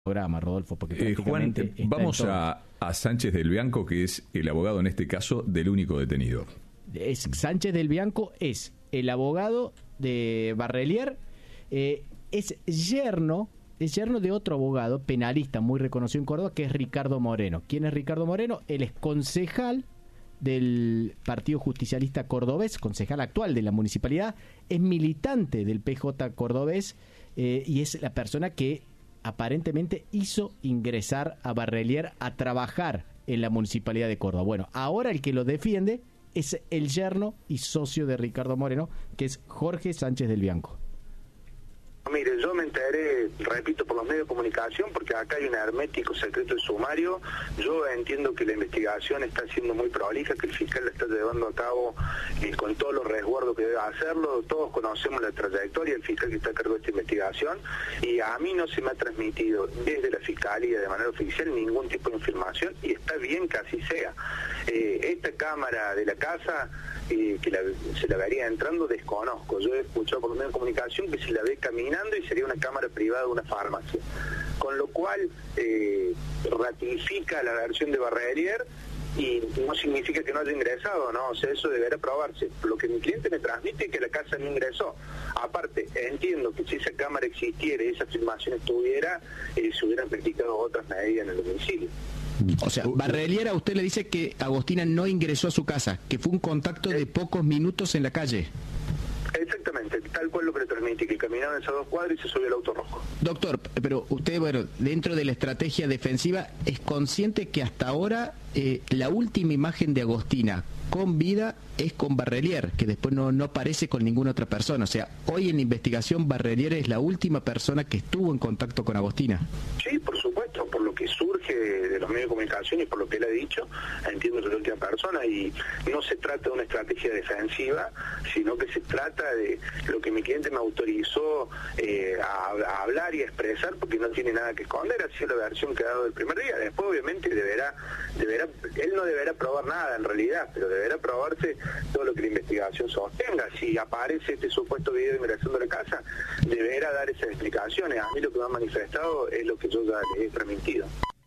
programa, Rodolfo, porque Juan, prácticamente vamos a Sánchez del Bianco, que es el abogado en este caso del único detenido. Sánchez del Bianco es el abogado de Barrelier, es yerno de otro abogado penalista muy reconocido en Córdoba, que es Ricardo Moreno. ¿Quién es Ricardo Moreno? Él es concejal del Partido Justicialista Cordobés, concejal actual de la municipalidad, es militante del PJ Cordobés y es la persona que aparentemente hizo ingresar a Barrelier a trabajar en la municipalidad de Córdoba. Bueno, ahora el que lo defiende es el yerno y socio de Ricardo Moreno, que es Jorge Sánchez del Bianco. Mire, yo me enteré, repito, por los medios de comunicación, porque acá hay un hermético secreto de sumario. Yo entiendo que la investigación está siendo muy prolija, que el fiscal la está llevando a cabo con todos los resguardos que debe hacerlo. Todos conocemos la trayectoria del fiscal que está a cargo de esta investigación, y a mí no se me ha transmitido desde la fiscalía de manera oficial ningún tipo de información, y está bien que así sea. Esta cámara de la casa, se la vería entrando, desconozco. Yo he escuchado por los medios de comunicación que se la ve caminando y sería una cámara privada de una farmacia, con lo cual ratifica la versión de Barrelier y no significa que no haya ingresado, ¿no? O sea, eso deberá probarse. Lo que mi cliente me transmite es que la casa no ingresó. Aparte, entiendo que si esa cámara existiera y esa filmación estuviera, se hubieran practicado otras medidas en el domicilio. O sea, Barrelier a usted le dice que Agostina no ingresó a su casa, que fue un contacto de pocos minutos en la calle. Exactamente, tal cual lo que le transmití, que caminaron esas 2 cuadras y se subió el auto rojo. Doctor, pero usted, bueno, dentro de la estrategia defensiva, ¿es consciente que hasta ahora la última imagen de Agostina con vida es con Barrelier, que después no aparece con ninguna otra persona? O sea, hoy en la investigación Barrelier es la última persona que estuvo en contacto con Agostina. Sí, por supuesto, por lo que surge de los medios de comunicación y por lo que él ha dicho, entiendo que es la última persona, y no se trata de una estrategia defensiva, sino que se trata de lo que mi cliente me autorizó a hablar y a expresar, porque no tiene nada que esconder. Ha sido la versión que ha dado el primer día. Después obviamente él no deberá probar nada en realidad, pero deberá probarse todo lo que la investigación sostenga. Si aparece este supuesto video de ingresación de la casa, deberá dar esas explicaciones. A mí lo que me han manifestado es lo que yo ya le he transmitido.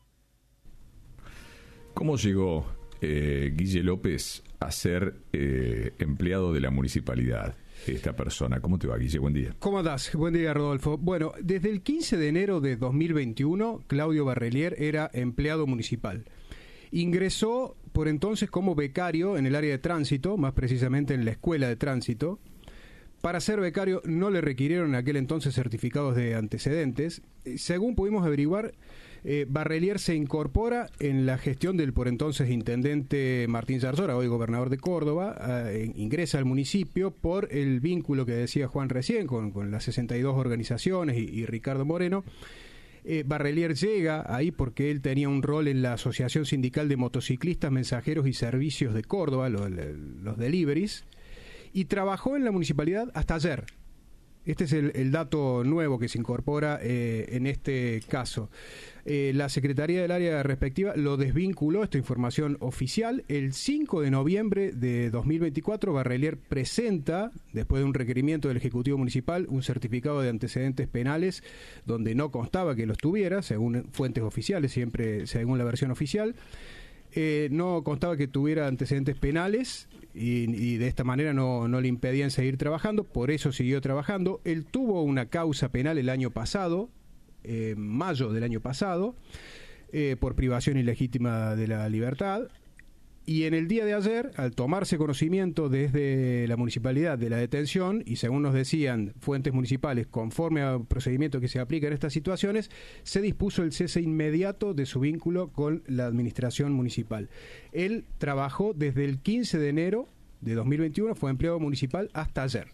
¿Cómo llegó Guille López a ser empleado de la municipalidad? Esta persona. ¿Cómo te va, Guille? Buen día. ¿Cómo andás? Buen día, Rodolfo. Bueno, desde el 15 de enero de 2021, Claudio Barrelier era empleado municipal. Ingresó por entonces como becario en el área de tránsito, más precisamente en la escuela de tránsito. Para ser becario no le requirieron en aquel entonces certificados de antecedentes. Según pudimos averiguar, Barrelier se incorpora en la gestión del por entonces intendente Martín Zarzora, hoy gobernador de Córdoba. Ingresa al municipio por el vínculo que decía Juan recién con las 62 organizaciones y Ricardo Moreno. Barrelier llega ahí porque él tenía un rol en la Asociación Sindical de Motociclistas, Mensajeros y Servicios de Córdoba, los deliveries, y trabajó en la municipalidad hasta ayer. Este es el dato nuevo que se incorpora en este caso. La Secretaría del Área respectiva lo desvinculó, esta información oficial. El 5 de noviembre de 2024, Barrelier presenta, después de un requerimiento del Ejecutivo Municipal, un certificado de antecedentes penales donde no constaba que los tuviera, según fuentes oficiales, siempre según la versión oficial. No constaba que tuviera antecedentes penales y de esta manera no le impedían seguir trabajando, por eso siguió trabajando. Él tuvo una causa penal el año pasado, mayo del año pasado, por privación ilegítima de la libertad, y en el día de ayer, al tomarse conocimiento desde la municipalidad de la detención, y según nos decían fuentes municipales, conforme al procedimiento que se aplica en estas situaciones, se dispuso el cese inmediato de su vínculo con la administración municipal. Él trabajó desde el 15 de enero de 2021, fue empleado municipal hasta ayer.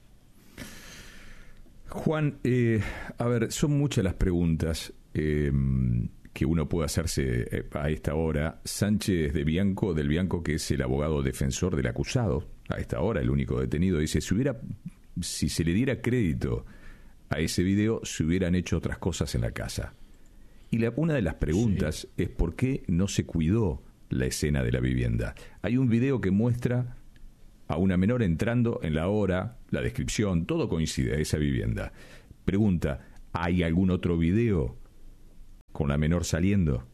Juan, a ver, son muchas las preguntas que uno puede hacerse a esta hora. Sánchez del Bianco, que es el abogado defensor del acusado, a esta hora el único detenido, dice, si se le diera crédito a ese video, se hubieran hecho otras cosas en la casa. Y una de las preguntas es por qué no se cuidó la escena de la vivienda. Hay un video que muestra a una menor entrando en la hora, la descripción, todo coincide a esa vivienda. Pregunta, ¿hay algún otro video con la menor saliendo?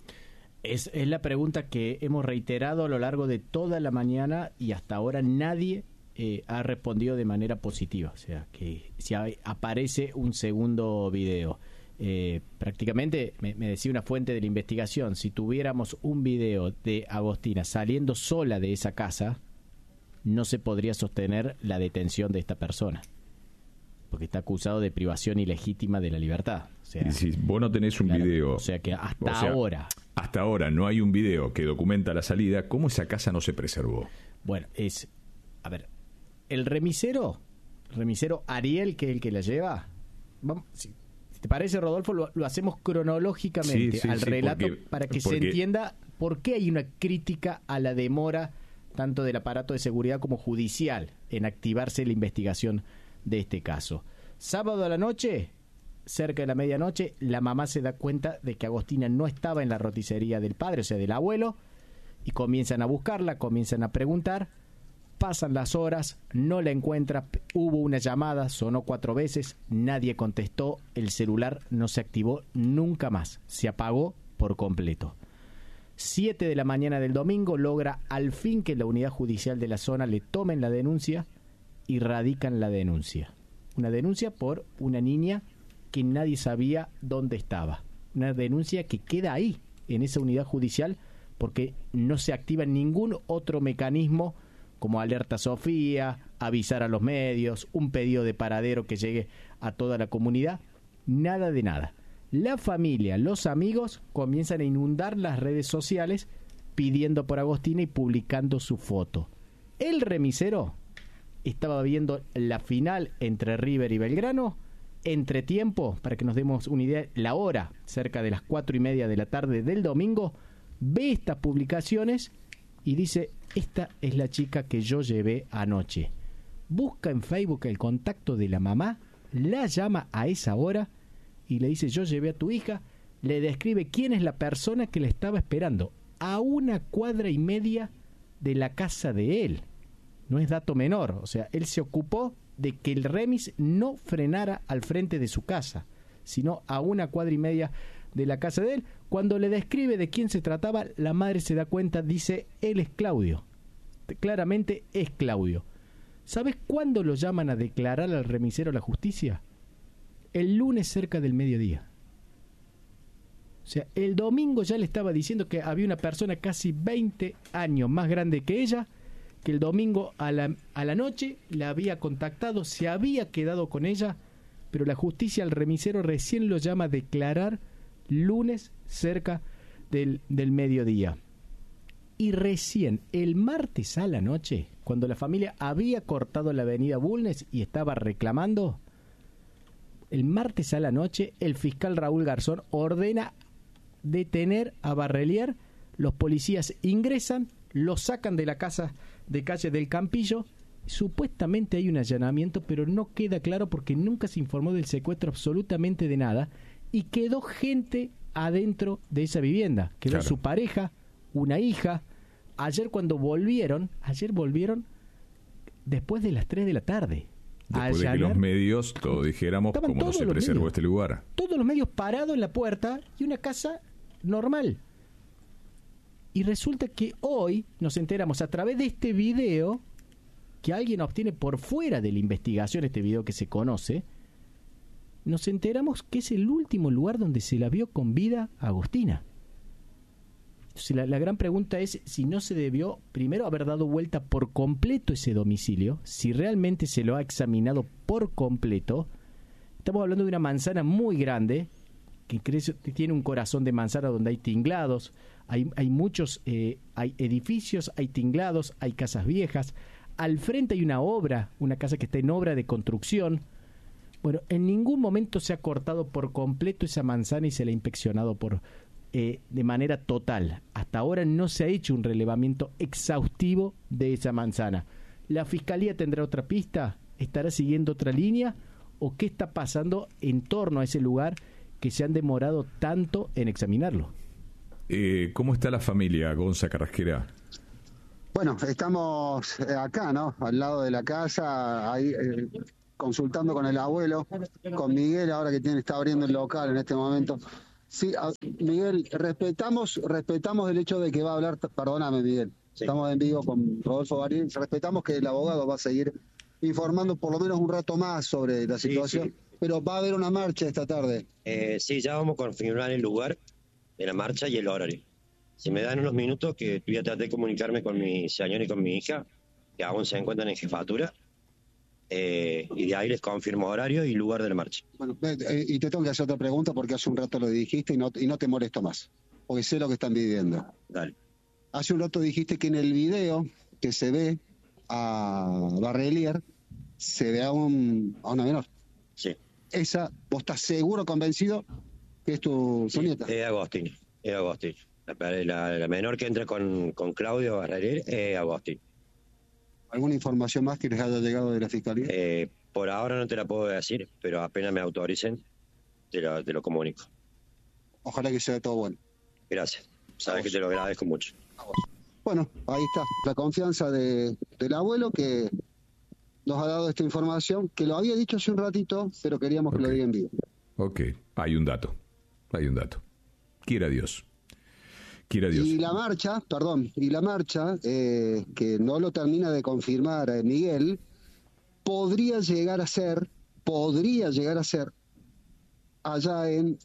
Es la pregunta que hemos reiterado a lo largo de toda la mañana y hasta ahora nadie ha respondido de manera positiva. O sea, que si aparece un segundo video. Prácticamente, me decía una fuente de la investigación, si tuviéramos un video de Agostina saliendo sola de esa casa, no se podría sostener la detención de esta persona. Porque está acusado de privación ilegítima de la libertad. O sea, si vos no tenés un video... O sea que hasta ahora no hay un video que documenta la salida, ¿cómo esa casa no se preservó? Bueno, a ver, el remisero Ariel, que es el que la lleva, vamos, si te parece, Rodolfo, lo hacemos cronológicamente al relato para que se entienda por qué hay una crítica a la demora tanto del aparato de seguridad como judicial en activarse la investigación de este caso. Sábado a la noche, cerca de la medianoche, la mamá se da cuenta de que Agostina no estaba en la roticería del padre, o sea, del abuelo, y comienzan a buscarla, comienzan a preguntar, pasan las horas, no la encuentra, hubo una llamada, sonó 4 veces, nadie contestó, el celular no se activó nunca más, se apagó por completo. 7 de la mañana del domingo logra al fin que la unidad judicial de la zona le tomen la denuncia y radican la denuncia. Una denuncia por una niña que nadie sabía dónde estaba. Una denuncia que queda ahí, en esa unidad judicial, porque no se activa ningún otro mecanismo como alerta Sofía, avisar a los medios, un pedido de paradero que llegue a toda la comunidad. Nada de nada. La familia, los amigos comienzan a inundar las redes sociales pidiendo por Agostina y publicando su foto. El remisero estaba viendo la final entre River y Belgrano. Entre tiempo, para que nos demos una idea, la hora, cerca de las 4:30 de la tarde del domingo, ve estas publicaciones y dice: esta es la chica que yo llevé anoche. Busca en Facebook el contacto de la mamá, la llama a esa hora y le dice: yo llevé a tu hija. Le describe quién es la persona que le estaba esperando a 1,5 cuadras de la casa de él. No es dato menor, o sea, él se ocupó de que el remis no frenara al frente de su casa, sino a 1,5 cuadras de la casa de él. Cuando le describe de quién se trataba, la madre se da cuenta, dice: él es Claudio. Claramente es Claudio. ¿Sabes cuándo lo llaman a declarar al remisero a la justicia? El lunes cerca del mediodía. O sea, el domingo ya le estaba diciendo que había una persona casi 20 años más grande que ella, que el domingo a la noche la había contactado, se había quedado con ella, pero la justicia al remisero recién lo llama a declarar lunes cerca del mediodía. Y recién el martes a la noche, cuando la familia había cortado la avenida Bulnes y estaba reclamando, el martes a la noche el fiscal Raúl Garzón ordena detener a Barrelier. Los policías ingresan, lo sacan de la casa de calle del Campillo. Supuestamente hay un allanamiento, pero no queda claro porque nunca se informó del secuestro absolutamente de nada, y quedó gente adentro de esa vivienda. Quedó su pareja, una hija. Ayer volvieron después de las 3 de la tarde. Después de que los medios todos dijéramos cómo no se preservó este lugar. Todos los medios parados en la puerta y una casa normal. Y resulta que hoy nos enteramos a través de este video que alguien obtiene por fuera de la investigación, este video que se conoce, nos enteramos que es el último lugar donde se la vio con vida a Agostina. Entonces la gran pregunta es si no se debió primero haber dado vuelta por completo ese domicilio, si realmente se lo ha examinado por completo. Estamos hablando de una manzana muy grande, que tiene un corazón de manzana donde hay tinglados, hay muchos, hay edificios, hay tinglados, hay casas viejas. Al frente hay una casa que está en obra de construcción. Bueno, en ningún momento se ha cortado por completo esa manzana y se la ha inspeccionado de manera total. Hasta ahora no se ha hecho un relevamiento exhaustivo de esa manzana. ¿La Fiscalía tendrá otra pista? ¿Estará siguiendo otra línea? ¿O qué está pasando en torno a ese lugar que se han demorado tanto en examinarlo? ¿Cómo está la familia, Gonza Carrasquera? Bueno, estamos acá, ¿no? Al lado de la casa, ahí consultando con el abuelo, con Miguel, ahora que está abriendo el local en este momento. Sí, Miguel, respetamos el hecho de que va a hablar, perdóname Miguel, Sí. estamos en vivo con Rodolfo Barriel, respetamos que el abogado va a seguir informando por lo menos un rato más sobre la Sí, situación, sí. pero va a haber una marcha esta tarde. Sí, ya vamos a confirmar el lugar de la marcha y el horario. Si me dan unos minutos, que voy a tratar de comunicarme con mi señora y con mi hija, que aún se encuentran en jefatura, y de ahí les confirmo horario y lugar de la marcha. Bueno, y te tengo que hacer otra pregunta porque hace un rato lo dijiste y no te molesto más, porque sé lo que están viviendo. Dale. Hace un rato dijiste que en el video que se ve a Barrelier se ve a una menor. Sí. Esa, ¿vos estás seguro, convencido que es tu nieta? Es Agostini. La menor que entra con Claudio Barrerier es Agostini. ¿Alguna información más que les haya llegado de la fiscalía? Por ahora no te la puedo decir, pero apenas me autoricen, te lo comunico. Ojalá que sea todo bueno. Gracias. Sabes que te lo agradezco mucho. Bueno, ahí está, la confianza del abuelo que nos ha dado esta información, que lo había dicho hace un ratito, pero queríamos que lo diga en vivo. Ok, hay un dato. Quiera Dios. Y la marcha, que no lo termina de confirmar Miguel, podría llegar a ser allá en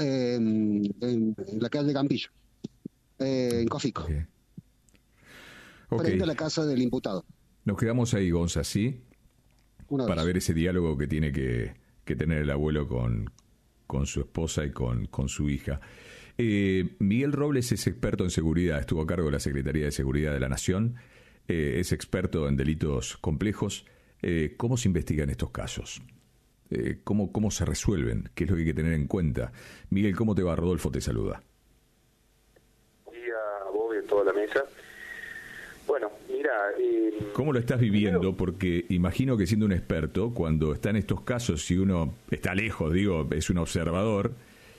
la calle Campillo, en Cofico, frente a la casa del imputado. Nos quedamos ahí, Gonza, ¿sí? Para ver ese diálogo que tiene que tener el abuelo con su esposa y con su hija. Miguel Robles es experto en seguridad, estuvo a cargo de la Secretaría de Seguridad de la Nación, es experto en delitos complejos. ¿Cómo se investigan estos casos? ¿Cómo se resuelven? ¿Qué es lo que hay que tener en cuenta? Miguel, ¿cómo te va? Rodolfo te saluda. Buen día a vos y a toda la mesa. Bueno, mira... ¿Cómo lo estás viviendo? Porque imagino que siendo un experto, cuando está en estos casos, si uno está lejos, es un observador,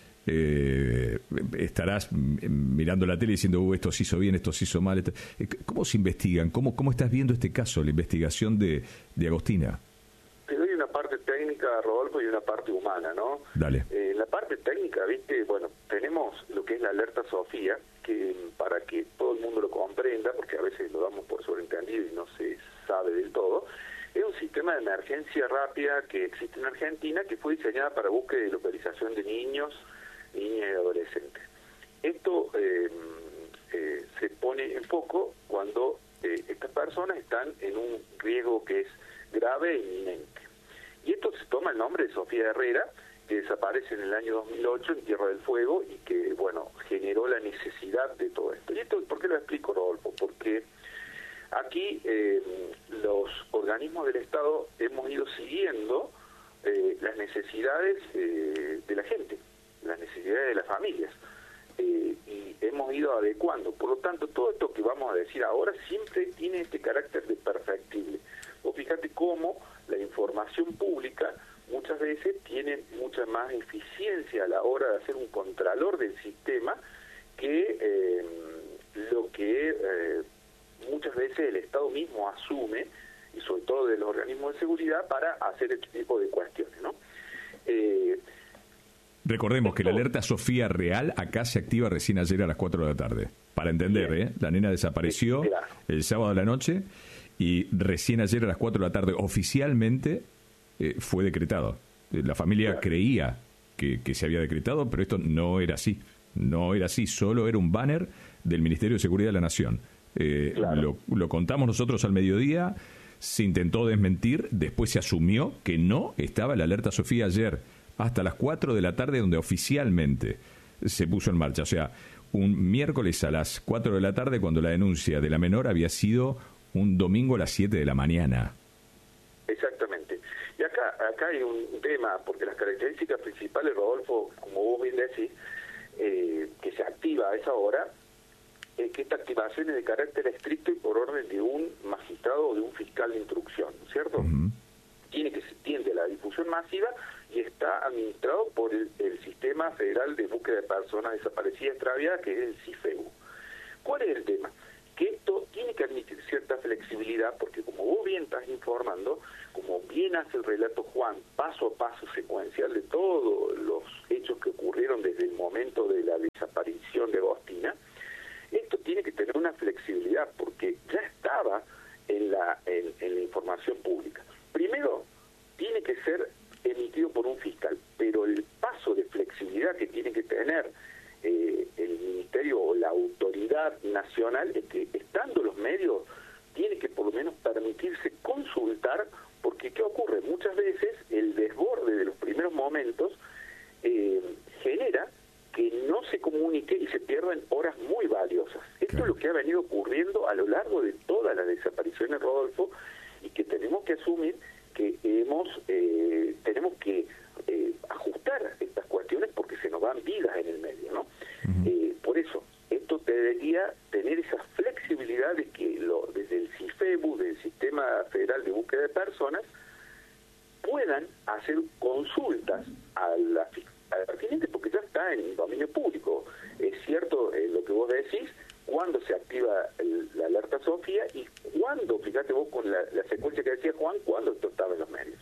estarás mirando la tele diciendo esto se hizo bien, esto se hizo mal. ¿Cómo se investigan? ¿Cómo estás viendo este caso, la investigación de Agostina? Te doy una parte técnica, Rodolfo, y una parte humana, ¿no? Dale. La parte técnica, tenemos lo que es la alerta Sofía, que para que todo el mundo lo comprenda, porque a veces lo damos por sobreentendido y no se sabe del todo, es un sistema de emergencia rápida que existe en Argentina, que fue diseñada para búsqueda y localización de niñas y adolescentes. Esto se pone en foco cuando estas personas están en un riesgo que es grave e inminente. Y esto se toma el nombre de Sofía Herrera, que desaparece en el año 2008 en Tierra del Fuego y que, generó la necesidad de todo esto. ¿Y esto por qué lo explico, Rodolfo? Porque aquí los organismos del Estado hemos ido siguiendo las necesidades de la gente, las necesidades de las familias, y hemos ido adecuando. Por lo tanto, todo esto que vamos a decir ahora siempre tiene este carácter de perfectible. Vos fíjate cómo la información pública muchas veces tiene mucha más eficiencia a la hora de hacer un contralor del sistema que lo que muchas veces el Estado mismo asume, y sobre todo de los organismos de seguridad, para hacer este tipo de cuestiones, ¿no? Recordemos que la alerta Sofía Real acá se activa recién ayer a las 4 de la tarde. Para entender, la nena desapareció el sábado a la noche y recién ayer a las 4 de la tarde oficialmente fue decretado. La familia creía que se había decretado, pero esto no era así. No era así, solo era un banner del Ministerio de Seguridad de la Nación. Lo contamos nosotros al mediodía, se intentó desmentir, después se asumió que no estaba la alerta Sofía ayer, hasta las 4 de la tarde, donde oficialmente se puso en marcha. O sea, un miércoles a las 4 de la tarde, cuando la denuncia de la menor había sido un domingo a las 7 de la mañana. Exactamente. Y acá hay un tema, porque las características principales, Rodolfo, como vos bien decís, que se activa a esa hora, es que esta activación es de carácter estricto y por orden de un magistrado o de un fiscal de instrucción, ¿cierto? Uh-huh. Tiende a la difusión masiva y está administrado por el Sistema Federal de Búsqueda de Personas Desaparecidas Extraviadas, que es el CIFEU. ¿Cuál es el tema? que esto tiene que admitir cierta flexibilidad, porque como vos bien estás informando, como bien hace el relato Juan, paso a paso secuencial de todos los hechos que ocurrieron desde el momento de la desaparición de Agostina, esto tiene que tener una flexibilidad, porque ya estaba en la información pública. Primero, tiene que ser emitido por un fiscal, pero el paso de flexibilidad que tiene que tener el ministerio o la autoridad nacional es que, estando los medios, tiene que por lo menos permitirse consultar, porque ¿qué ocurre? Muchas veces el desborde de los primeros momentos genera que no se comunique y se pierdan horas muy valiosas. Esto es lo que ha venido ocurriendo a lo largo de todas las desapariciones, Rodolfo, y que tenemos que asumir que tenemos que ajustar estas cuestiones, porque se nos van vidas en el medio, ¿no? Por eso, esto debería tener esa flexibilidad de que desde el CIFEBU, del Sistema Federal de Búsqueda de Personas, puedan hacer consultas a la pertinente, porque ya está en dominio público. Es cierto lo que vos decís, cuándo se activa la alerta Sofía y cuándo, fíjate vos con la secuencia que decía Juan, cuándo esto estaba en los medios.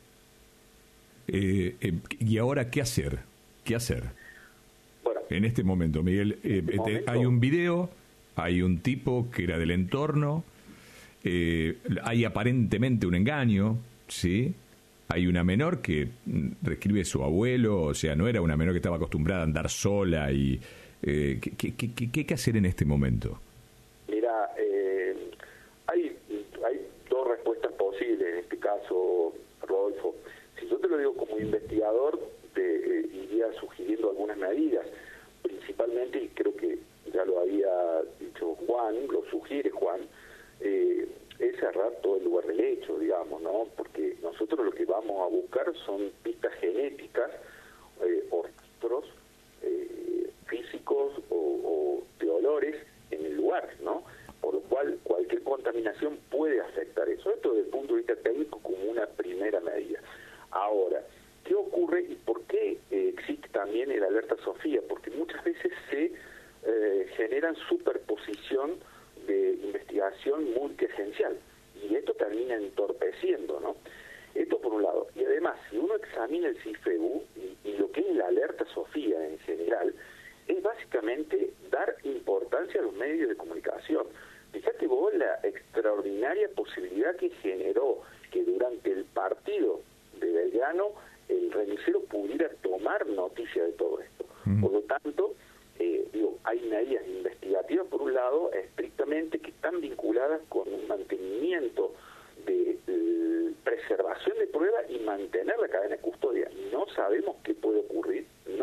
¿Y ahora qué hacer? ¿Qué hacer? Bueno, en este momento, Miguel, hay un video, hay un tipo que era del entorno, hay aparentemente un engaño, ¿sí? Hay una menor que describe su abuelo, o sea, no era una menor que estaba acostumbrada a andar sola. Y ¿qué hay que hacer en este momento? Mira, hay dos respuestas posibles en este caso, Rodolfo. Si yo te lo digo como investigador, iría sugiriendo algunas medidas, principalmente, y creo que ya lo había dicho Juan, lo sugiere Juan, es cerrar todo el lugar del hecho, digamos, ¿no? Porque nosotros lo que vamos a buscar son pistas genéticas o registros físicos o de olores en el lugar, ¿no? Por lo cual cualquier contaminación puede afectar eso. Esto desde el punto de vista técnico como una primera medida. Ahora, ¿qué ocurre y por qué existe también el alerta Sofía? Porque muchas veces se generan superposición de investigación multiesencial y esto termina entorpeciendo, ¿no? Esto por un lado. Y además, si uno examina el CIFEBU y lo que es la alerta Sofía en general, es básicamente dar importancia a los medios de comunicación. Fíjate vos la extraordinaria posibilidad que generó que durante el partido de Belgrano el remisero pudiera tomar noticia de todo esto. Por lo tanto, hay medidas investigativas, por un lado, estrictamente que están vinculadas con un mantenimiento de preservación de pruebas y mantener la cadena de custodia. No sabemos qué puede ocurrir.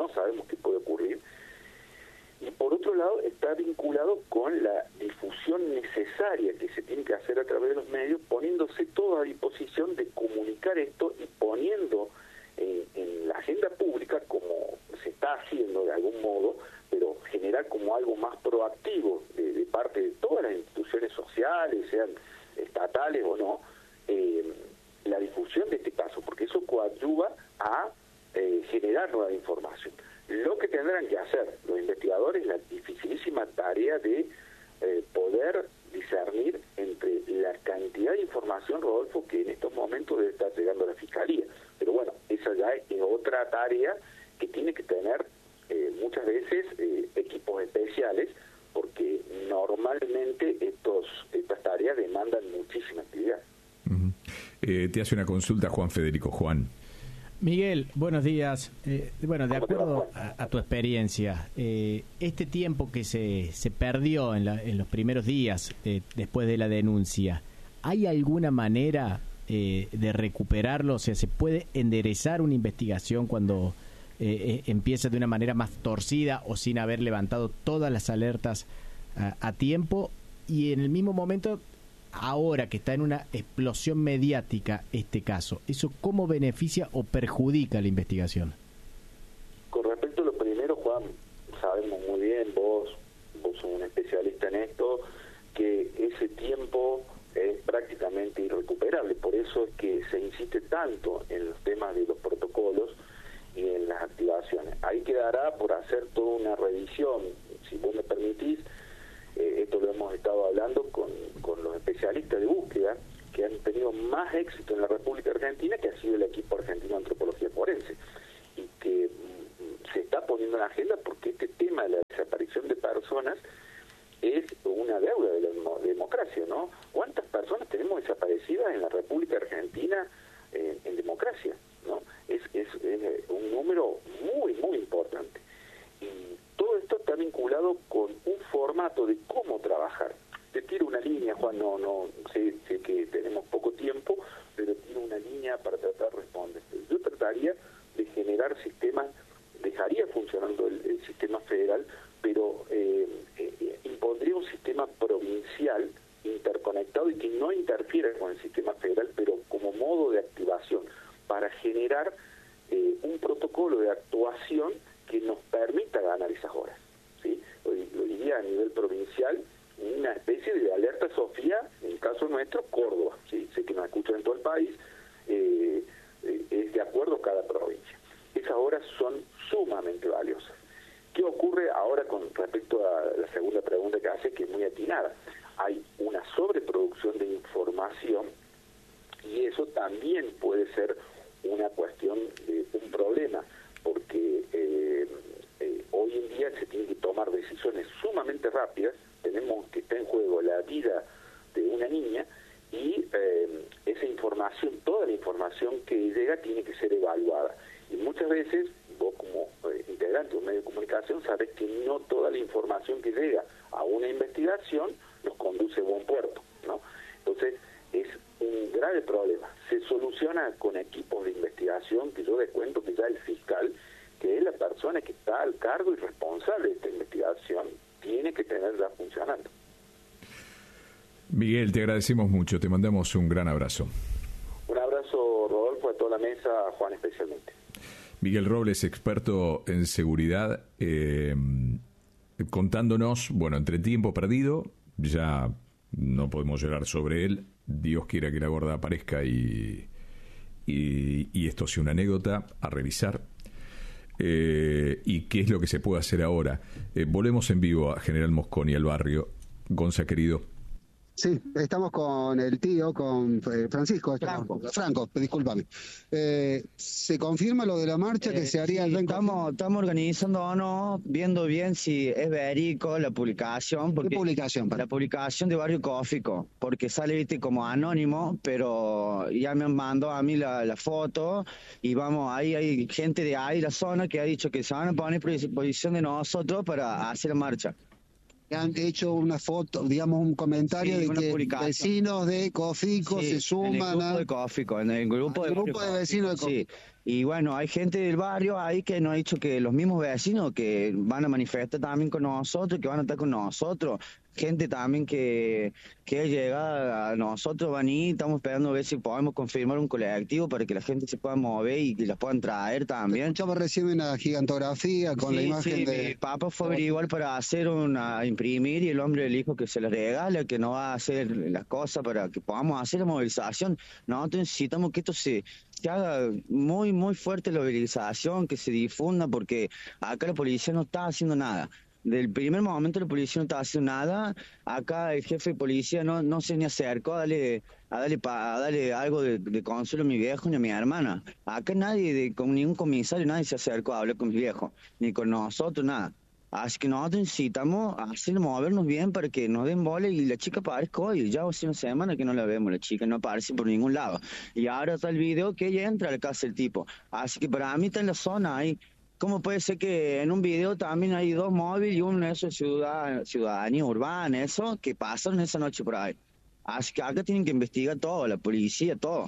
Y por otro lado, está vinculado con la difusión necesaria que se tiene que hacer a través de los medios, poniéndose todo a disposición de comunicar esto y poniendo en la agenda pública, como se está haciendo de algún modo, pero generar como algo más proactivo de parte de todas las instituciones sociales, sean estatales o no, la difusión de este caso, porque eso coadyuva a generar nueva información. Lo que tendrán que hacer los investigadores, la dificilísima tarea de poder discernir entre la cantidad de información, Rodolfo, que en estos momentos debe estar llegando a la Fiscalía. Pero bueno, esa ya es otra tarea que tiene que tener muchas veces equipos especiales, porque normalmente estas tareas demandan muchísima actividad. Te hace una consulta Juan Federico. Juan. Miguel, buenos días. De acuerdo a tu experiencia, este tiempo que se perdió en los primeros días después de la denuncia, ¿hay alguna manera de recuperarlo? O sea, ¿se puede enderezar una investigación cuando empieza de una manera más torcida o sin haber levantado todas las alertas a tiempo? Y en el mismo momento, ahora que está en una explosión mediática este caso, ¿eso cómo beneficia o perjudica la investigación? Con respecto a lo primero, Juan, sabemos muy bien, vos sos un especialista en esto, que ese tiempo es prácticamente irrecuperable. Por eso es que se insiste tanto en los temas de los protocolos y en las activaciones. Ahí quedará por hacer toda una revisión, si vos me permitís. Esto lo hemos estado hablando éxito en la República Argentina, que ha sido el equipo argentino de antropología forense, y que se está poniendo en la agenda porque este tema de la desaparición de personas es una deuda de la democracia, ¿no? ¿Cuántas personas tenemos desaparecidas en la República Argentina en democracia, ¿no? Es un número muy, muy importante. Y todo esto está vinculado con un formato de cómo trabajar. Te tiro una línea, Juan, no sé que tenemos poco tiempo, pero tiro una línea para tratar de responder. Yo trataría de generar sistemas, dejaría funcionando el sistema federal, pero impondría un sistema provincial interconectado y que no interfiera con el sistema federal, pero como modo de activación, para generar un protocolo de actuación que nos permita ganar esas horas, ¿sí? Lo diría a nivel provincial, una especie de alerta Sofía, en el caso nuestro, Córdoba, ¿sí? Sé que nos escuchan en todo el país, es de acuerdo a cada provincia. Esas horas son sumamente valiosas. ¿Qué ocurre ahora con respecto a la segunda pregunta que hace, que es muy atinada? Hay una sobreproducción de información y eso también puede ser una cuestión, un problema, porque hoy en día se tienen que tomar decisiones sumamente rápidas. Tenemos que está en juego la vida de una niña y esa información, toda la información que llega tiene que ser evaluada. Y muchas veces, vos como integrante de un medio de comunicación, sabés que no toda la información que llega a una investigación nos conduce a buen puerto, ¿no? Entonces, es un grave problema. Se soluciona con equipos de investigación, que yo les cuento que ya el fiscal, que es la persona que está al cargo y responsable de esta investigación, tiene que tenerla funcionando. Miguel, te agradecemos mucho, te mandamos un gran abrazo. Un abrazo, Rodolfo, a toda la mesa, a Juan especialmente. Miguel Robles, experto en seguridad, contándonos, bueno, entre tiempo perdido, ya no podemos llorar sobre él, Dios quiera que la gorda aparezca y esto sea una anécdota a revisar. Y qué es lo que se puede hacer ahora. Volvemos en vivo a General Mosconi, al barrio. Gonza, querido. Sí, estamos con el tío, con Francisco. Franco, discúlpame. ¿Se confirma lo de la marcha que se haría el 20? Estamos organizándonos, viendo bien si es verídico la publicación. Porque ¿qué publicación? La publicación de Barrio Cófico, porque sale, viste, como anónimo, pero ya me mandó a mí la foto y vamos, ahí hay gente de ahí, la zona, que ha dicho que se van a poner a disposición de nosotros para hacer la marcha. Han hecho una foto, digamos, un comentario de que vecinos de Cófico se suman en el grupo de vecinos de Cófico. Sí. Y bueno, hay gente del barrio ahí que nos ha dicho que los mismos vecinos que van a manifestar también con nosotros, que van a estar con nosotros. Gente también que llega a nosotros, van a ir, estamos esperando a ver si podemos confirmar un colectivo para que la gente se pueda mover y que las puedan traer también. Escuchamos recién una gigantografía con la imagen de... Mi papá fue a averiguar para hacer imprimir, y el hombre le dijo que se le regala, que no va a hacer las cosas para que podamos hacer la movilización. Nosotros necesitamos que esto se haga muy, muy fuerte, la movilización, que se difunda, porque acá la policía no está haciendo nada. Del primer momento la policía no estaba haciendo nada. Acá el jefe de policía no se ni acercó a darle algo de consuelo a mi viejo ni a mi hermana. Acá nadie, con ningún comisario, nadie se acercó a hablar con mi viejo, ni con nosotros, nada. Así que nosotros necesitamos movernos bien para que nos den bola y la chica aparezca hoy. Ya hace una semana que no la vemos, la chica no aparece por ningún lado. Y ahora está el video que ella entra a la casa del tipo. Así que para mí está en la zona ahí. ¿Cómo puede ser que en un video también hay dos móviles y uno de esos ciudadanía urbana, eso, que pasaron esa noche por ahí? Así que acá tienen que investigar todo, la policía, todo.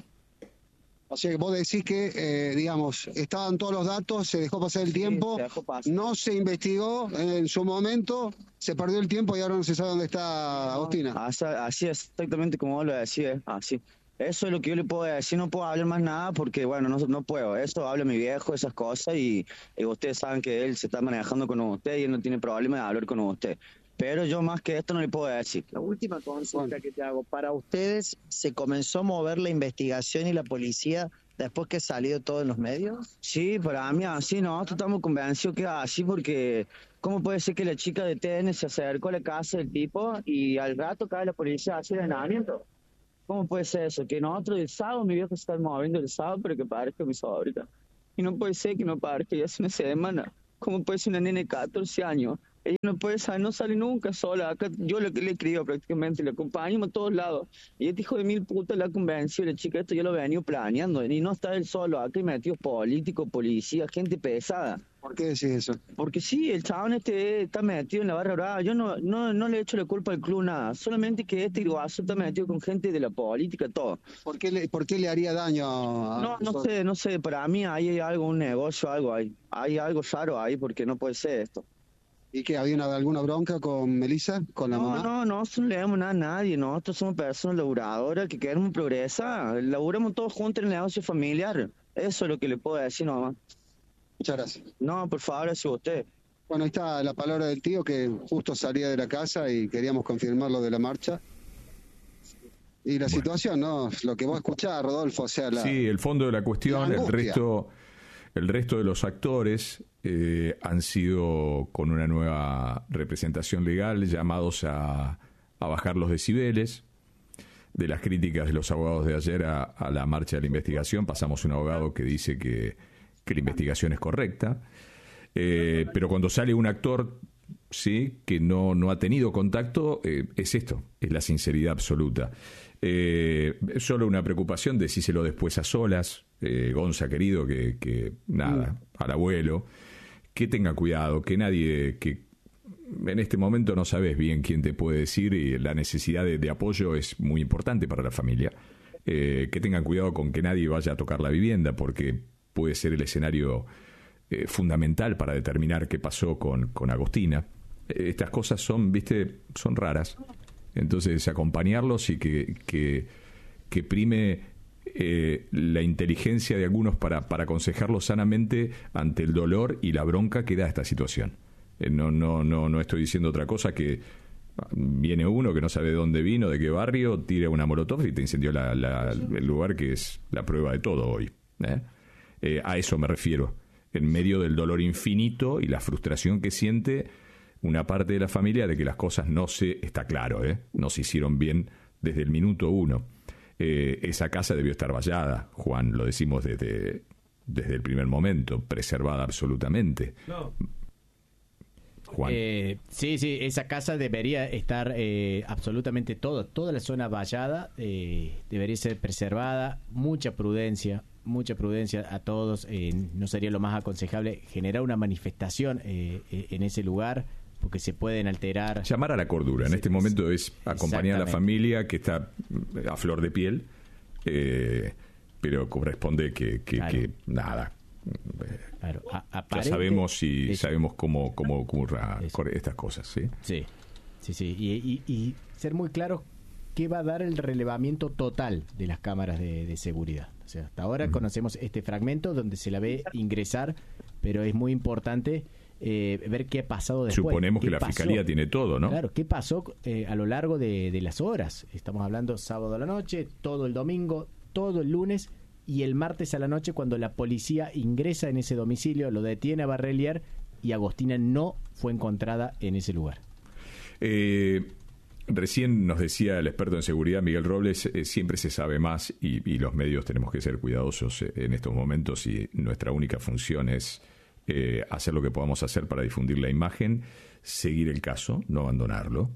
O sea, que vos decís que, digamos, estaban todos los datos, se dejó pasar el tiempo, no se investigó en su momento, se perdió el tiempo y ahora no se sabe dónde está Agostina. Así es, exactamente como vos lo decís, así. Eso es lo que yo le puedo decir, no puedo hablar más nada porque, bueno, no puedo. Eso habla mi viejo, esas cosas, y ustedes saben que él se está manejando con usted y él no tiene problema de hablar con usted. Pero yo más que esto no le puedo decir. La última consulta que te hago, ¿para ustedes se comenzó a mover la investigación y la policía después que salió todo en los medios? Sí, para mí así, nosotros estamos convencidos que es así, porque ¿cómo puede ser que la chica de TN se acercó a la casa del tipo y al rato cae la policía a hacer el allanamiento? ¿Cómo puede ser eso? Que nosotros el sábado, mi viejo se está moviendo el sábado, pero que parezca mi sobrina. Y no puede ser que no parezca ya hace una semana. ¿Cómo puede ser una nena de 14 años? Ella no puede salir, no sale nunca sola. Acá yo lo que le he criado prácticamente, le acompañamos a todos lados. Y este hijo de mil putas la ha convencido, la chica, esto ya lo venía planeando. Y no está él solo, acá hay metidos políticos, policía, gente pesada. ¿Por qué decís eso? Porque sí, el chabón está metido en la barra brava. Yo no le echo la culpa al club nada. Solamente que este guaso está metido con gente de la política, todo. ¿Por qué le haría daño a No sé. Para mí hay algo, un negocio, algo ahí. Hay algo raro ahí porque no puede ser esto. ¿Y qué? ¿Había alguna bronca con Melissa, con la mamá? No le damos nada a nadie. Nosotros somos personas laburadoras que queremos progresar. Laburamos todos juntos en el negocio familiar. Eso es lo que le puedo decir nomás. Muchas gracias. No, por favor, hace usted. Bueno, ahí está la palabra del tío que justo salía de la casa y queríamos confirmar lo de la marcha. Y la situación, ¿no? Lo que vos escuchás, Rodolfo, o sea, sí, el fondo de la cuestión, el resto de los actores han sido, con una nueva representación legal, llamados a bajar los decibeles. De las críticas de los abogados de ayer a la marcha de la investigación, pasamos un abogado que dice que la investigación es correcta, pero cuando sale un actor, sí, que no ha tenido contacto, es esto, es la sinceridad absoluta. Solo una preocupación, decíselo después a solas, Gonza querido, que nada, al abuelo, que tenga cuidado, que nadie, que en este momento no sabes bien quién te puede decir, y la necesidad de apoyo es muy importante para la familia, que tengan cuidado con que nadie vaya a tocar la vivienda, porque puede ser el escenario fundamental para determinar qué pasó con Agostina. Estas cosas son raras. Entonces, acompañarlos y que prime la inteligencia de algunos para aconsejarlos sanamente ante el dolor y la bronca que da esta situación. No estoy diciendo otra cosa que viene uno que no sabe de dónde vino, de qué barrio, tira una molotov y te incendió el lugar, que es la prueba de todo hoy. A eso me refiero, en medio del dolor infinito y la frustración que siente una parte de la familia de que las cosas está claro, no se hicieron bien desde el minuto uno. Esa casa debió estar vallada, Juan, lo decimos desde el primer momento, preservada absolutamente. No. Juan. Sí, esa casa debería estar absolutamente toda la zona vallada, debería ser preservada, mucha prudencia a todos. No sería lo más aconsejable generar una manifestación en ese lugar, porque se pueden alterar. Llamar a la cordura en este momento es acompañar a la familia que está a flor de piel, pero corresponde que nada. Claro, ya sabemos sabemos cómo ocurran estas cosas, ¿sí? Sí. Y ser muy claros qué va a dar el relevamiento total de las cámaras de seguridad. O sea, hasta ahora conocemos este fragmento donde se la ve ingresar, pero es muy importante ver qué ha pasado después. Suponemos que la Fiscalía tiene todo, ¿no? Claro, qué pasó a lo largo de las horas. Estamos hablando sábado a la noche, todo el domingo, todo el lunes y el martes a la noche, cuando la policía ingresa en ese domicilio, lo detiene a Barrelier y Agostina no fue encontrada en ese lugar. Recién nos decía el experto en seguridad, Miguel Robles, siempre se sabe más y los medios tenemos que ser cuidadosos en estos momentos, y nuestra única función es hacer lo que podamos hacer para difundir la imagen, seguir el caso, no abandonarlo,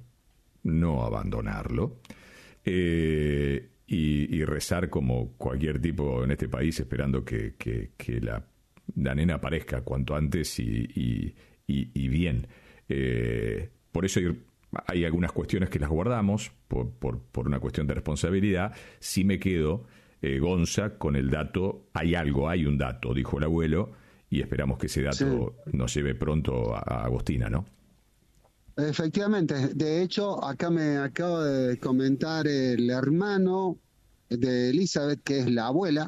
y rezar como cualquier tipo en este país, esperando que la nena aparezca cuanto antes y bien. Por eso hay algunas cuestiones que las guardamos por una cuestión de responsabilidad. Sí me quedo, Gonza, con el dato. Hay un dato, dijo el abuelo, y esperamos que ese dato nos lleve pronto a Agostina, ¿no? Efectivamente. De hecho, acá me acaba de comentar el hermano de Elizabeth, que es la abuela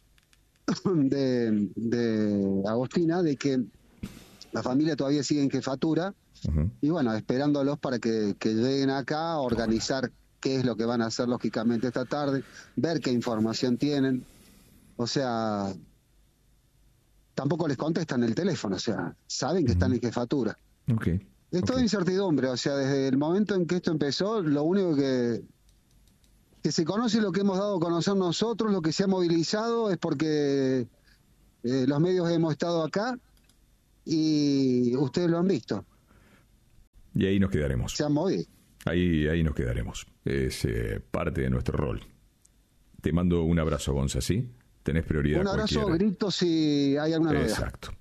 de Agostina, de que la familia todavía sigue en jefatura. Y bueno, esperándolos para que lleguen acá a organizar qué es lo que van a hacer lógicamente esta tarde, ver qué información tienen. O sea, tampoco les contestan el teléfono, o sea, saben que están en jefatura. Es toda incertidumbre, o sea, desde el momento en que esto empezó, lo único que que se conoce lo que hemos dado a conocer nosotros, lo que se ha movilizado es porque los medios hemos estado acá y ustedes lo han visto. Y ahí nos quedaremos. Se han movido. Ahí nos quedaremos. Es parte de nuestro rol. Te mando un abrazo, Gonza, ¿sí? Tenés prioridad. Un abrazo, cualquiera. grito si hay alguna novedad. Exacto.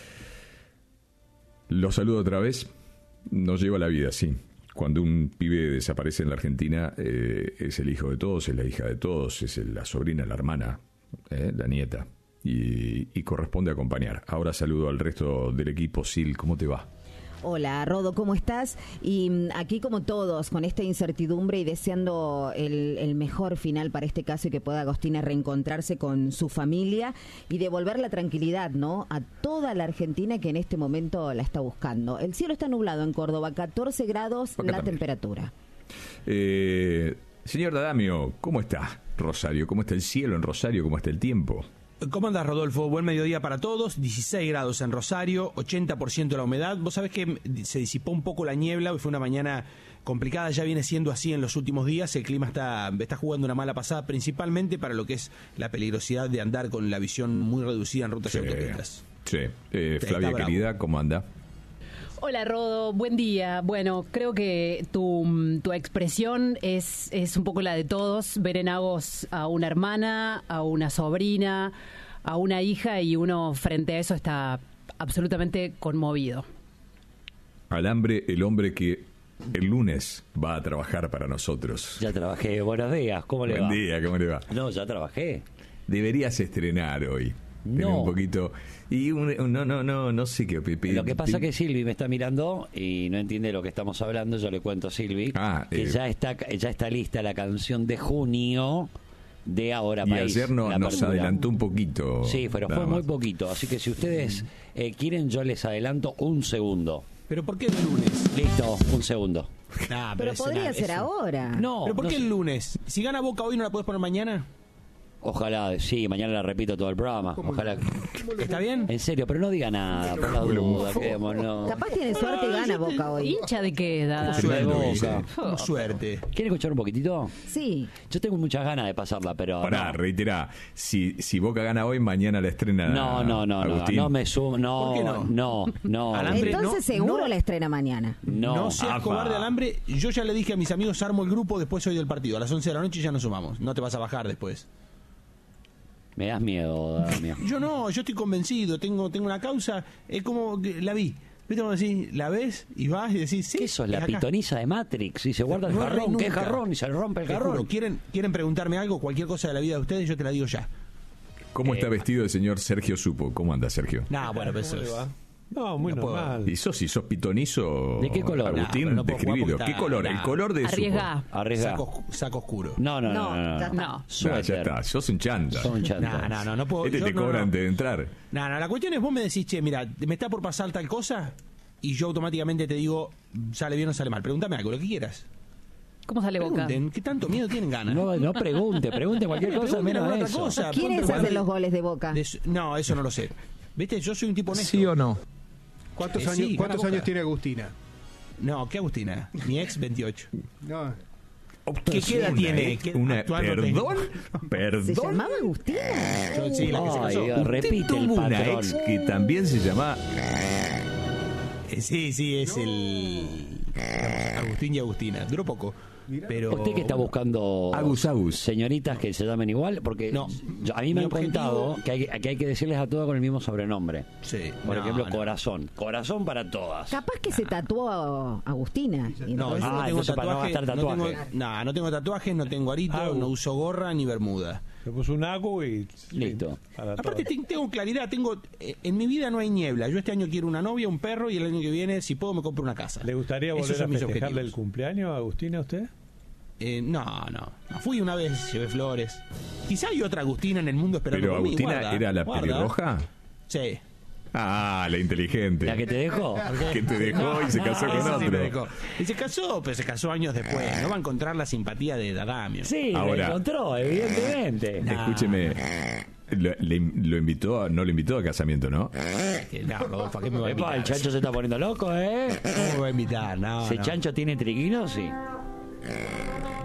Los saludo otra vez. Nos lleva la vida, sí. Cuando un pibe desaparece en la Argentina, es el hijo de todos, es la hija de todos, es la sobrina, la hermana, la nieta. Y corresponde acompañar. Ahora saludo al resto del equipo. Sil, ¿cómo te va? Hola, Rodo, ¿cómo estás? Y aquí como todos, con esta incertidumbre y deseando el mejor final para este caso y que pueda Agostina reencontrarse con su familia y devolver la tranquilidad, ¿no?, a toda la Argentina que en este momento la está buscando. El cielo está nublado en Córdoba, 14 grados la temperatura. Señor D'Adamio, ¿cómo está Rosario? ¿Cómo está el cielo en Rosario? ¿Cómo está el tiempo? ¿Cómo andás, Rodolfo? Buen mediodía para todos. 16 grados en Rosario, 80% de la humedad. Vos sabés que se disipó un poco la niebla, hoy fue una mañana complicada, ya viene siendo así en los últimos días. El clima está jugando una mala pasada, principalmente para lo que es la peligrosidad de andar con la visión muy reducida en rutas y autopistas. Sí. Flavia, querida, ¿cómo anda? Hola, Rodo, buen día. Bueno, creo que tu expresión es un poco la de todos. Ver en Agos a una hermana, a una sobrina, a una hija, y uno frente a eso está absolutamente conmovido. Alambre, el hombre que el lunes va a trabajar para nosotros. Ya trabajé. Buenos días, ¿cómo le va? Buen día, ¿cómo le va? No, ya trabajé. Deberías estrenar hoy. No. Un poquito. Y no sé qué. Lo que pasa es que Silvi me está mirando y no entiende lo que estamos hablando. Yo le cuento a Silvi que ya está lista la canción de junio de Ahora País. Y ayer nos adelantó un poquito. Sí, pero fue muy poquito. Así que si ustedes quieren, yo les adelanto un segundo. ¿Pero por qué el lunes? Listo, un segundo. Nah, pero podría ser ahora. No. ¿Pero por qué no el lunes? Si gana Boca hoy, ¿no la podés poner mañana? Ojalá, sí, mañana la repito todo el programa. Ojalá. ¿Está bien? En serio, pero no diga nada, por la duda. Quedémonos. Capaz tiene suerte y gana Boca hoy. ¿Hincha de qué edad? Como suerte. ¿Quiere escuchar un poquitito? Sí. Yo tengo muchas ganas de pasarla, pero. Pará, reiterá. Si Boca gana hoy, mañana la estrena. Agustín. No me sumo. ¿Por qué No. Alambre, entonces seguro la estrena mañana. No seas cobarde, Alambre. Yo ya le dije a mis amigos, armo el grupo después hoy del partido. A las 11 de la noche ya nos sumamos. No te vas a bajar después. Me das miedo, Damián. Yo estoy convencido, tengo una causa, es como que la vi. ¿Viste cómo decís? La ves y vas y decís, sí. ¿Qué sos? La pitoniza de Matrix. Y se guarda el jarrón. ¿Qué jarrón? Y se le rompe el jarrón. ¿Quieren preguntarme algo? Cualquier cosa de la vida de ustedes, yo te la digo ya. ¿Cómo está vestido el señor Sergio Supo? ¿Cómo anda, Sergio? Bueno, pues eso es. No, muy normal. ¿Y sos pitonizo? ¿De qué color? Agustín, describido. ¿Qué color? El color de Arriesgá. Saco oscuro. No. Ya está, sos un chanta. No puedo. Te cobran antes de entrar. La cuestión es, vos me decís, che, mira, me está por pasar tal cosa, y yo automáticamente te digo, sale bien o sale mal. Pregúntame algo, lo que quieras. ¿Cómo sale Boca? ¿Qué tanto miedo tienen ganas? No pregunte cualquier cosa menos eso. Cosa. ¿Quiénes hacen los goles de Boca? No, eso no lo sé. ¿Viste? Yo soy un tipo honesto. ¿Sí o no? ¿Cuántos años tiene Agustina? No, ¿qué Agustina? Mi ex, 28. No. ¿Qué edad tiene? ¿Perdón? ¿Se llamaba Agustina? Sí, la que se casó. Dios, repite el patrón. Una ex que también se llama... Sí, es el... Agustín y Agustina. Duró poco. Pero... ¿Usted que está buscando Agus. señoritas que se llamen igual? Porque a mí me han contado que hay que decirles a todas con el mismo sobrenombre. Sí. Por ejemplo, Corazón. Corazón para todas. Capaz que se tatuó a Agustina. No tengo tatuaje. No tengo tatuajes, no tengo arito, no uso gorra ni bermuda. Se puso un agu y... Listo. Aparte tengo claridad, en mi vida no hay niebla. Yo este año quiero una novia, un perro, y el año que viene, si puedo, me compro una casa. ¿Le gustaría volver a festejarle el cumpleaños a Agustina a usted? No. Fui una vez, llevé flores. Quizá hay otra Agustina en el mundo esperando ¿Pero por mí. Agustina era la pelirroja? Sí. Ah, la inteligente. ¿La que te dejó? Que te dejó y se casó con otro. Y se casó, pero se casó años después. No va a encontrar la simpatía de D'Adamio. Sí, ahora, la encontró, evidentemente. Escúcheme, no lo invitó a casamiento, ¿no? Rodolfo, ¿a qué me va a invitar? El chancho se está poniendo loco, ¿eh? ¿Cómo me va a invitar? ¿Ese chancho tiene triquinos? Sí.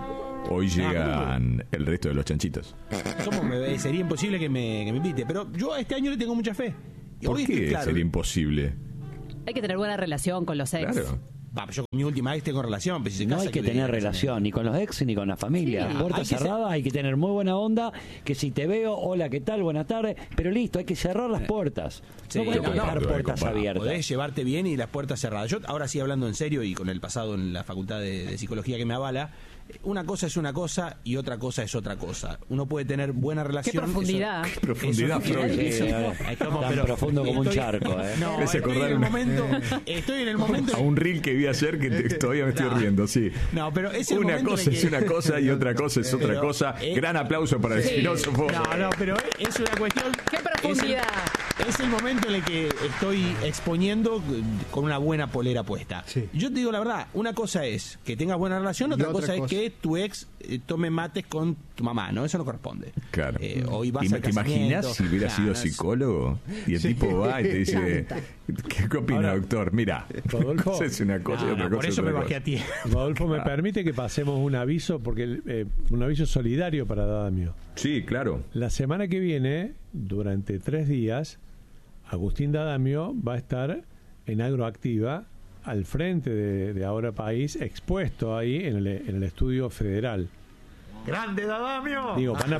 Hoy llegan el resto de los chanchitos. Sería imposible que me invite, pero yo a este año le tengo mucha fe. ¿Por qué sería imposible? Hay que tener buena relación con los ex. Claro. Yo con mi última ex tengo relación, pero si se no casa, hay que tener relación ni con los ex ni con la familia. Puerta cerrada, hay que tener muy buena onda. Que si te veo, hola, ¿qué tal? Buenas tardes. Pero listo, hay que cerrar las puertas. Sí, no hay que dejar puertas abiertas. Podés llevarte bien y las puertas cerradas. Yo ahora sí, hablando en serio y con el pasado en la facultad de psicología que me avala, una cosa es una cosa y otra cosa es otra cosa. Uno puede tener buena relación. Qué profundidad. Qué profundidad, Tan profundo como un charco. No, estoy en el momento. A un reel que vi ayer que todavía me estoy riendo, sí. No, pero es una cosa es una cosa y otra cosa es otra cosa. Gran aplauso para el filósofo. No, pero es una cuestión. ¡Qué profundidad! Es el momento en el que estoy exponiendo con una buena polera puesta. Sí. Yo te digo la verdad, una cosa es que tengas buena relación, otra cosa es que tu ex tome mates con tu mamá, ¿no? Eso no corresponde. Claro. Hoy vas al ¿Te imaginas si hubiera sido psicólogo? Y el tipo va y te dice, ¿qué opina, doctor? Mira, Rodolfo, es una cosa y otra cosa. Por eso me bajé a ti. Rodolfo, ¿me permite que pasemos un aviso? Porque un aviso solidario para Dadamio. Sí, claro. La semana que viene, durante 3 días, Agustín Dadamio va a estar en Agroactiva, al frente de Ahora País, expuesto ahí en el estudio federal. ¡Grande, Dadamio! Digo, van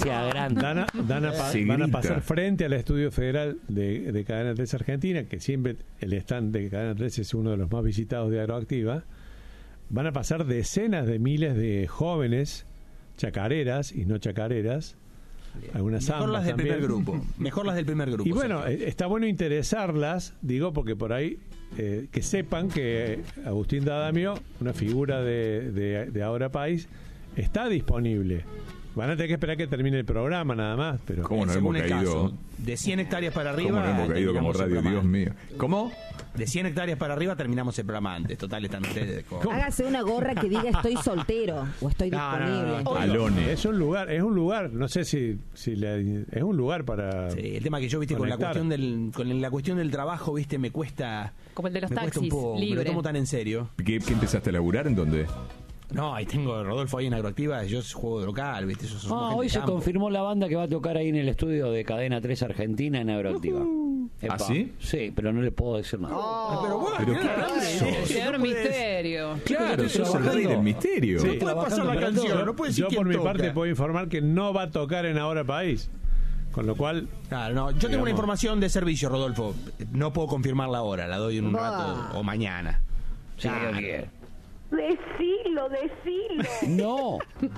a pasar frente al estudio federal de Cadena 3 Argentina, que siempre el stand de Cadena 3 es uno de los más visitados de Agroactiva. Van a pasar decenas de miles de jóvenes chacareras y no chacareras. Algunas Mejor las del primer grupo. Y bueno, está bueno interesarlas, digo, porque por ahí que sepan que Agustín Dadamio, una figura de Ahora País, está disponible. Van a tener que esperar que termine el programa nada más, pero ¿cómo no hemos caído? De 100 hectáreas para arriba. ¿Cómo no hemos caído como radio? Dios mío. ¿Cómo? De 100 hectáreas para arriba terminamos el programa antes. Total, están ustedes. Hágase una gorra que diga estoy soltero o estoy disponible. Alone. Es un lugar, no sé si es un lugar para. Sí, el tema que yo, viste, conectar. con la cuestión del trabajo, viste, me cuesta. Como el de los taxis, un poco, libre. Me lo tomo tan en serio. ¿Qué empezaste a laburar en dónde? No, ahí tengo a Rodolfo ahí en Agroactiva, yo juego de local, ¿viste? Hoy se confirmó la banda que va a tocar ahí en el estudio de Cadena 3 Argentina en Agroactiva. ¿Ah, sí? Sí, pero no le puedo decir nada. Pero bueno, es un misterio. Claro, sos el rey del misterio. Sí, no puede pasar la canción, no puede decir yo por mi parte puedo informar que no va a tocar en Ahora País. Con lo cual... Claro, no, yo tengo una información de servicio, Rodolfo. No puedo confirmarla ahora, la doy en un rato o mañana. Sí, claro. Decilo. No.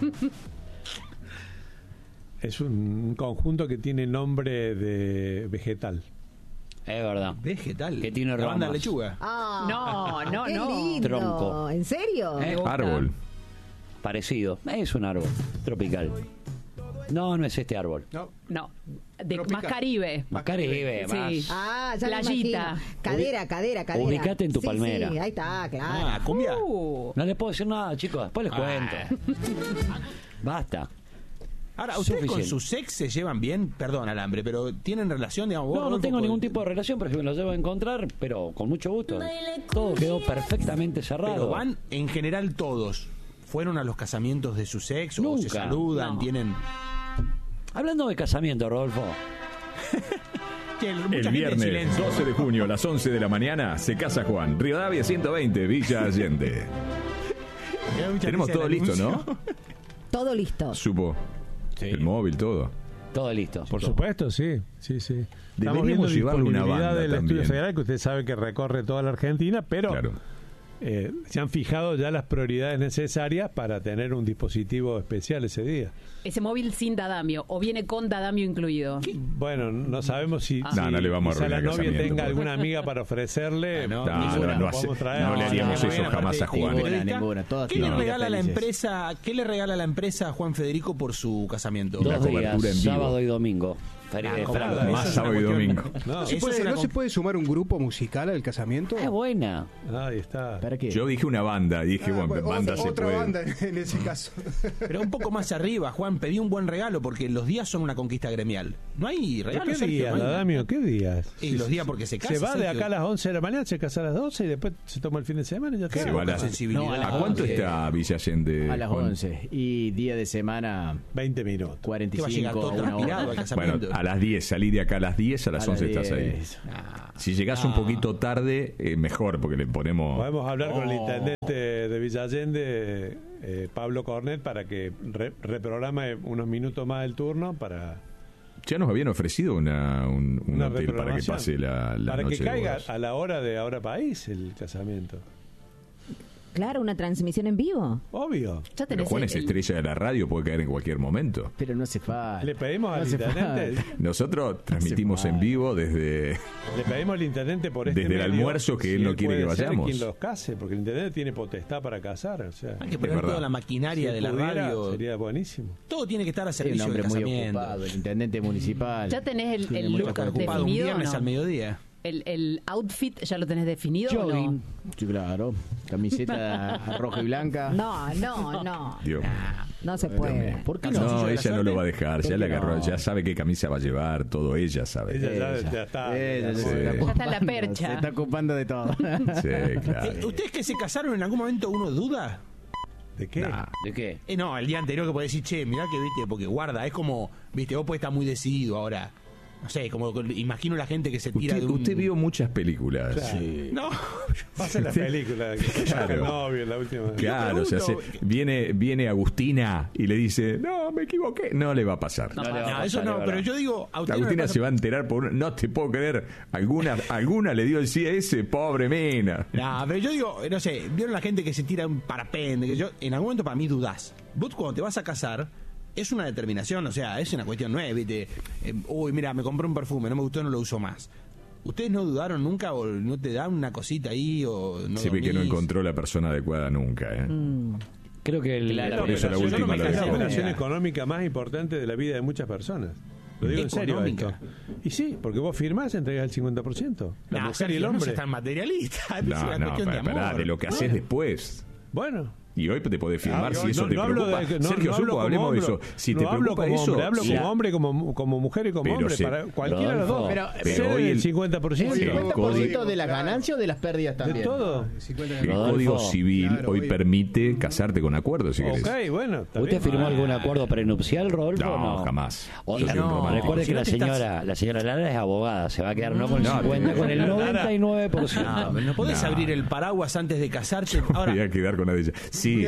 Es un conjunto que tiene nombre de vegetal. Es verdad. Vegetal. Que tiene ramas. Banda lechuga. No. Qué lindo. Tronco. ¿En serio? Árbol. Parecido. Es un árbol tropical. No es este árbol. No. Más Caribe. Más Caribe, sí. Más. Ya Playita. Cadera. Ubicate en tu palmera. Sí, ahí está, claro. ¿Cumbia? No les puedo decir nada, chicos. Después les cuento. Basta. Ahora, ¿ustedes con sus ex se llevan bien? Perdón, Alambre, pero ¿tienen relación? Digamos, no tengo ningún tipo de relación, pero si me lo llevo a encontrar, pero con mucho gusto. Todo quedó perfectamente cerrado. Pero van, en general, todos. ¿Fueron a los casamientos de sus ex? ¿O se saludan? ¿Tienen...? Hablando de casamiento, Rodolfo. El viernes 12 de junio a las 11 de la mañana se casa Juan. Rivadavia 120, Villa Allende. Tenemos todo listo, ¿no? Todo listo. Supo. Sí. El móvil, todo. Todo listo. Por supuesto, sí. Estamos viendo llevarle una banda del también. Estudio Federal, que usted sabe que recorre toda la Argentina, pero... Claro. Se han fijado ya las prioridades necesarias para tener un dispositivo especial ese día. Ese móvil sin dadamio o viene con dadamio incluido. Bueno, no sabemos si no le vamos a la novia tenga alguna amiga para ofrecerle. No le haríamos eso jamás a Juan. Ninguna. ¿Qué le regala la empresa? ¿Qué le regala la empresa a Juan Federico por su casamiento? 2 días, sábado y domingo. Más sábado y domingo. No se puede sumar un grupo musical al casamiento. Es buena. Ahí está. ¿Para qué? Yo dije una banda, banda se otra puede. banda en ese caso. Pero un poco más arriba, Juan, pedí un buen regalo porque los días son una conquista gremial. No hay regalo, ¿Qué Sergio, días, no hay. Adamio? ¿Qué días? Y los días porque se casa. Se va de Sergio. acá a las 11 de la mañana, se casa a las 12 y después se toma el fin de semana y ya está. Se va ¿A cuánto está Villa Allende? A las 11. Y día de semana 20 minutos. 45 una hora. Bueno, a las 10, salí de acá a las 10, a las 11 estás ahí. Si llegás un poquito tarde, mejor, porque le ponemos... Podemos hablar con el intendente de Villa Allende, Pablo Cornet, para que reprograme unos minutos más el turno para... Ya nos habían ofrecido un hotel para que pase la para noche que caiga de bodas. a la hora de Ahora País el casamiento. Claro, una transmisión en vivo. Obvio. Ya Pero tenés Juan es estrella de la radio, puede caer en cualquier momento. Pero no se falta. Le pedimos al intendente. Nosotros transmitimos en vivo desde... Le pedimos al intendente por este desde el medio, almuerzo que él no quiere puede que ser vayamos. quien los case, porque el intendente tiene potestad para casar. O sea, Hay que poner toda la maquinaria de la radio. Sería buenísimo. Todo tiene que estar a Es un servicio hombre del muy casamiento. ocupado, el intendente municipal. ¿Ya tenés Tiene el mucha look cosa Ocupado un definido o viernes no? al mediodía. ¿El outfit ya lo tenés definido o no? Jogging. Sí, claro. Camiseta roja y blanca. No. Dios. No se puede. ¿Por qué No, no? ella no lo va a dejar, ya ¿Por le qué agarró, no? ya sabe qué camisa va a llevar, todo ella sabe. Ella ya está. Ella Sí. se Ya está en la percha. Se está ocupando de todo. Sí, claro. ¿Ustedes que se casaron en algún momento uno duda? ¿De qué? Nah. ¿De qué? No, el día anterior que podés decir, che, mirá que viste, porque guarda, es como, viste, vos podés estar muy decidido ahora. No sé, como imagino la gente que se tira de un... Usted vio muchas películas. Claro. Sí. No, Pasa la película que se saca el novio en la última. Claro, o sea, viene Agustina y le dice, no, me equivoqué. No le va a pasar. no, eso no, pero yo digo... a usted no le Agustina pasa- se va a enterar por... No te puedo creer. Alguna le dio el sí a ese, pobre mina. No, pero yo digo, no sé, vieron la gente que se tira un parapente, que yo, en algún momento para mí dudás. Vos cuando te vas a casar, es una determinación, o sea, es una cuestión, no es, viste, uy, mira, me compré un perfume, no me gustó, no lo uso más. ¿Ustedes no dudaron nunca o no te dan una cosita ahí o no Se ve que no dormís? encontró la persona adecuada nunca, ¿eh? Creo que Por eso la última es lo la dejó. operación económica más importante de la vida de muchas personas. Lo digo en serio esto. Económica. Y sí, porque vos firmás, entregás el 50%. La Nah, mujer y Sergio, el no hombre. seas tan materialista, es No, una no, cuestión de amor. pará, de lo que haces después. Bueno. Y hoy te podés firmar si eso te hablo preocupa. de- no- Sergio no hablo Supo, como hablemos de hombre, eso. Si no te hablo preocupa como eso... hombre, hablo sí. como hombre, como mujer y como Pero hombre. sí. Para cualquiera de los dos. Pero Cede hoy el el- 50%. ¿El Sí, 50% de las ganancias o de las pérdidas también? De todo. El Código Civil hoy permite casarte con acuerdo, si querés. Ok, bueno. está ¿Usted bien. firmó algún acuerdo prenupcial, Rodolfo? No, jamás. O- Yo soy un romántico. recuerde Si que no la te estás- señora Lara es abogada, se va a quedar no con el No, 50, con el Lara- 99%. No, no podés No. abrir el paraguas antes de casarte. Ahora, Voy a quedar con la de ella. Sí.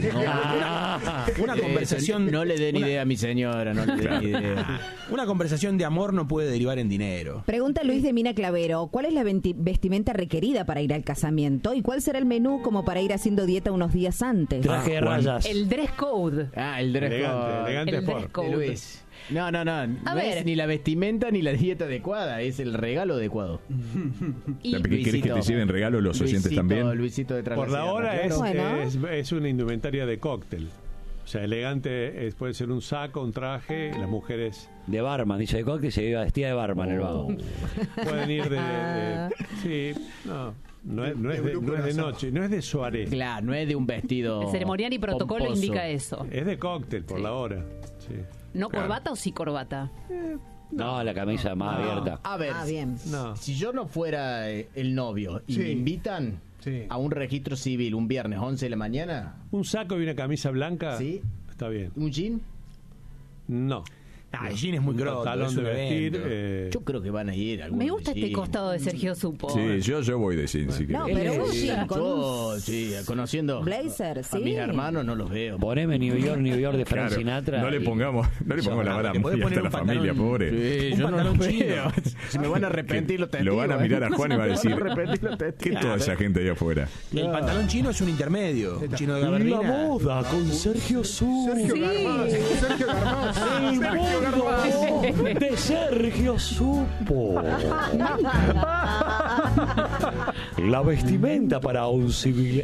una conversación... No le den idea a mi señora, no le den idea. Una conversación de amor no puede derivar en dinero. Pregunta Luis de Mina Clavero, ¿cuál es la vestimenta requerida para ir al casamiento? ¿Y cuál será el menú como para ir haciendo dieta unos días antes? Traje de rayas. El dress code. Ah, el dress code. Elegante El sport. dress code. de Luis. No, no ver. es ni la vestimenta ni la dieta adecuada, es el regalo adecuado. Y ¿Qué querés que te Luisito. lleven regalo los oyentes también? Luisito de Por la hora claro. es una indumentaria de cóctel. O sea, elegante puede ser un saco, un traje, las mujeres De barman, dice de cóctel, se iba vestida de barman el vago. pueden ir sí, no es de noche, no es de soirée. Claro, no es de un vestido. el ceremonial y protocolo pomposo. indica eso. Es de cóctel por la hora. Sí. ¿No Claro. corbata o sí corbata? No, la camisa más abierta. A ver, bien. No. si yo no fuera el novio y Sí. me invitan Sí. a un registro civil un viernes 11 de la mañana, Un saco y una camisa blanca. Sí. Está bien. un jean, No. Ah, el jean es muy Un grosso, pantalón es de un vestir. evento. yo creo que van a ir algunos Me gusta este jean. costado de Sergio Supo. Sí, yo voy de jean, si No, querés. pero un Sí, jean con yo, un sí, conociendo blazer, a sí. mis hermanos no los veo. Poneme New York de Frank Claro, Sinatra. no le y- pongamos la vara te podés muy poner hasta la un familia, pantalón- pobre. Sí, Un yo no pantalón los chino. veo. Si me van a arrepentir los testigos. Lo van a mirar a Juan y va a decir, Me van a arrepentir los testigos. ¿qué toda esa gente ahí afuera? El pantalón chino es un intermedio. Un chino de La gabardina. moda con Sergio Su. Sergio Garmaz. De Sergio Supo. La vestimenta para un civil.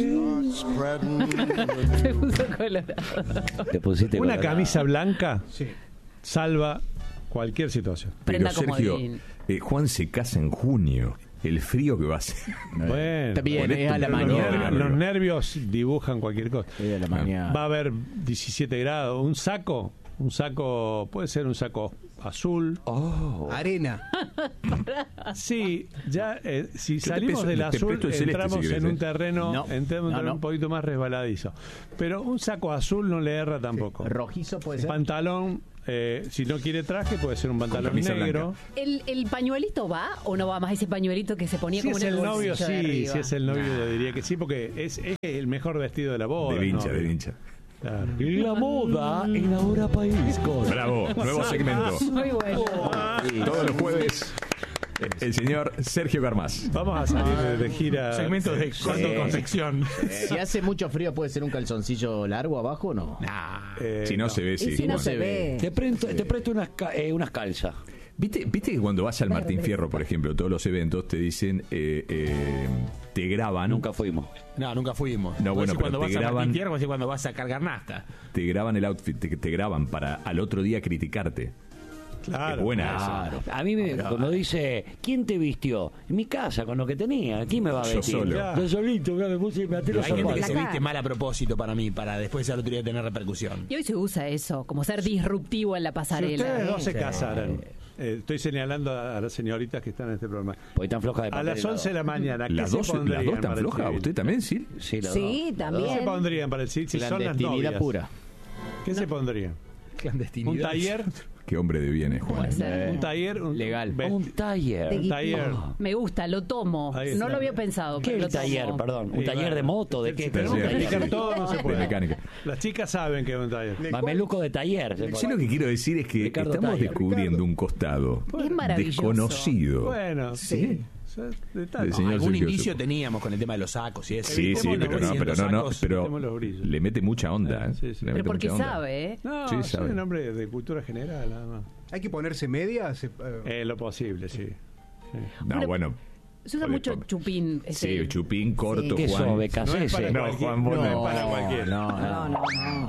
Se puso colorado. Te pusiste Una colorado. camisa blanca Sí. salva cualquier situación. Pero Sergio, Juan se casa en junio. El frío que va a ser. Bueno, está bien, es a la mañana. Los nervios dibujan cualquier cosa. Es a la mañana. Va a haber 17 grados. Un saco puede ser un saco azul. Arena. Sí, ya si salimos del azul entramos en un terreno, un poquito más resbaladizo. Pero un saco azul no le erra tampoco. Rojizo puede ser. Pantalón. Si no quiere traje, puede ser un pantalón negro. ¿El pañuelito va o no va más ese pañuelito que se ponía como en el bolsillo de arriba? Si es el novio, yo diría que sí, porque es el mejor vestido de la boda. De vincha. Claro. La moda en Ahora País. Bravo, nuevo segmento. Muy bueno. Todos los jueves, el señor Sergio Carmás. Vamos a salir de gira. Segmento de confección. Si hace mucho frío, ¿puede ser un calzoncillo largo abajo o no? Si no se ve, sí. Si no se ve. Te presto unas calzas. ¿Viste que cuando vas al Martín Fierro, por ejemplo, todos los eventos te dicen, te graban? Nunca fuimos. No, nunca fuimos. No, bueno, cuando pero vas te a Martín graban, Fierro, cuando vas a cargar nafta. te graban el outfit, te graban para al otro día criticarte. Claro. Es buena esa. A mí cuando dice, ¿quién te vistió? En mi casa, con lo que tenía. ¿Quién me va a vestir? Yo solo. Yo solito, me puse y me até los Hay gente que zapatos. se viste mal a propósito para mí, para después al otro día tener repercusión. Y hoy se usa eso, como ser disruptivo en la Si pasarela. ustedes no se casaran, estoy señalando a las señoritas que están en este programa. Porque están flojas de A papel las helado. 11 de la mañana, ¿qué Las se dos pondrían están para el flojas. civil? ¿Usted también, sí? Sí, las Sí, dos. ¿Qué también. se pondrían para el civil si son las Clandestinidad novias? pura. ¿Qué se pondrían? Clandestinidad. ¿Un taller? Qué hombre de bienes, Juan. Puede ser. ¿Un taller? Legal. Un taller. Un taller. Me gusta, lo tomo. Ahí está. No lo había pensado. ¿Qué pero es lo un taller? tomo. Perdón. ¿Un Sí, taller bueno. de moto? ¿De qué? Sí, Pero sí, un taller. Explicar todo no se De puede. mecánica. Las chicas saben que es un taller. Mameluco de taller. Yo lo que quiero decir es que Ricardo estamos Taller. descubriendo un costado Es maravilloso. desconocido. Bueno, Sí. Detalles. El señor Algún Sergio indicio Supo. teníamos con el tema de los sacos y eso. Sí, sí, pero no, evitemos los brillos. le mete mucha onda. ¿eh? Sí, sí. Le Pero mete porque mucha onda. sabe, ¿eh? No, Sí, soy sabe. un hombre de cultura general, nada más. Hay que ponerse medias. Lo posible, sí. No, bueno. Se usa Por- mucho por- chupín. Sí, chupín corto, ¿Qué Juan. sobe, casese? No, Juan, vos no es para cualquiera. No.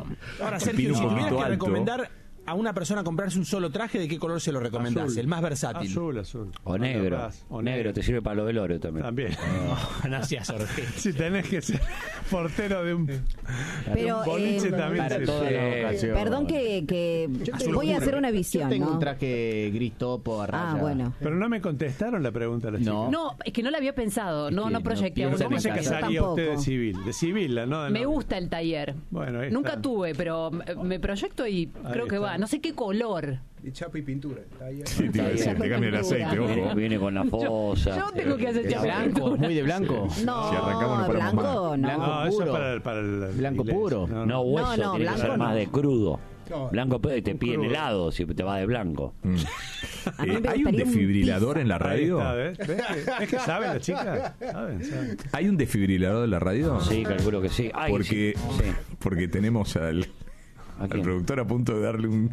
Ah, Ahora, Chupín Sergio, un si tuvieras poquito que alto. recomendar a una persona comprarse un solo traje, ¿de qué color se lo recomendás? Azul. El más versátil. Azul. O negro. O Negro, te sirve para lo velorio también. También. No seas orgel. Si tenés que ser portero de un, Pero, de un boliche también. Para sirve. todas las ocasiones. Perdón que Azul voy a oscuro. hacer una Yo visión, tengo ¿no? un traje gris topo a raya. Ah, bueno. Pero no me contestaron la pregunta a la chica. No. No, es que no la había pensado. No, que no no proyecté piensa aún. ¿Cómo en se casa. casaría Tampoco. usted de civil? De civil, ¿no? De Me novia. gusta el taller. Bueno, ahí Nunca está. tuve, pero me proyecto y creo que está. va. No sé qué color. De chapa y pintura. Sí, te iba a decir, te cambia el aceite, ojo. Viene con la fosa. Yo tengo que hacer De chapa. blanco, muy de blanco. No, Si arrancamos no paramos blanco, no. Blanco No, eso puro. es para el Blanco inglés. puro. No, hueso, No, tiene que blanco ser más no. de crudo. No. Blanco te piden crudo. helado si te va de blanco. A mí me ¿Hay un gustaría un desfibrilador pizza. en la Ahí radio? está, ¿ves? ¿Ves que saben las chicas? Saben. ¿Hay un desfibrilador en la radio? Sí, calculo que sí. Ay, Porque, sí. porque tenemos al quién? productor a punto de darle un...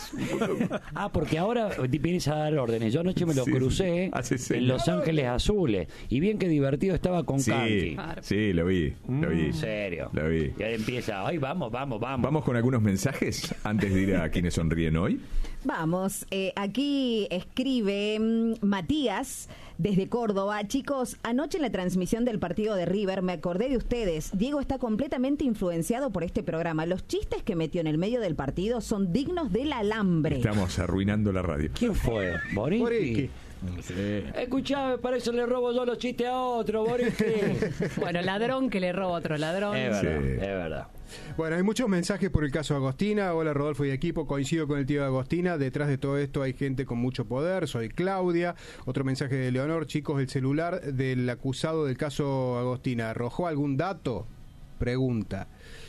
Ah, porque ahora vienes a dar órdenes. Yo anoche me lo Sí, crucé hace en señas. Los Ángeles Azules. Y bien que divertido estaba con Sí, Kanki. sí, lo vi. En serio. Lo vi. Y ahí empieza, ay, vamos. Vamos con algunos mensajes antes de ir a quienes sonríen hoy. Vamos, aquí escribe Matías desde Córdoba. Chicos, anoche en la transmisión del partido de River me acordé de ustedes. Diego está completamente influenciado por este programa. Los chistes que metió en el medio del partido son dignos del alambre. Estamos arruinando la radio. ¿Quién fue? ¿Boriski? Boriski. Escuchame, para eso le robo yo los chistes a otro, Boriski. Bueno, ladrón que le roba a otro ladrón. Es verdad, Sí. es verdad. Bueno, hay muchos mensajes por el caso Agostina. Hola Rodolfo y equipo, coincido con el tío de Agostina. Detrás de todo esto hay gente con mucho poder. Soy Claudia. Otro mensaje de Leonor. Chicos, el celular del acusado del caso Agostina, ¿arrojó algún dato? Pregunta.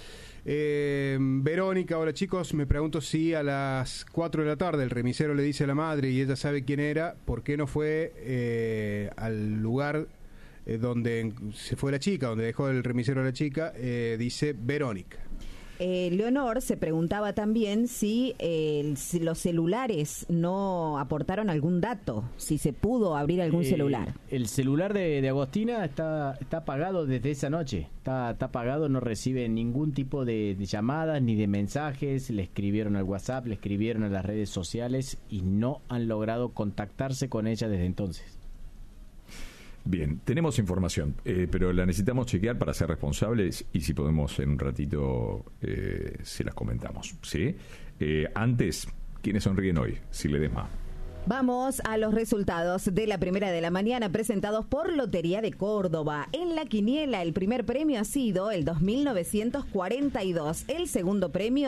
Verónica, hola chicos, me pregunto si a las 4 de la tarde el remisero le dice a la madre y ella sabe quién era, ¿por qué no fue al lugar donde se fue la chica, donde dejó el remisero a la chica? Dice Verónica. Leonor se preguntaba también si los celulares no aportaron algún dato, si se pudo abrir algún celular. El celular de Agostina está apagado desde esa noche. Está apagado, no recibe ningún tipo de llamadas ni de mensajes. Le escribieron al WhatsApp, le escribieron a las redes sociales y no han logrado contactarse con ella desde entonces. Bien, tenemos información, pero la necesitamos chequear para ser responsables y si podemos en un ratito se las comentamos, ¿sí? Antes, ¿quiénes sonríen hoy? Si le des más. Vamos a los resultados de la primera de la mañana presentados por Lotería de Córdoba. En la quiniela el primer premio ha sido el 2.942, el segundo premio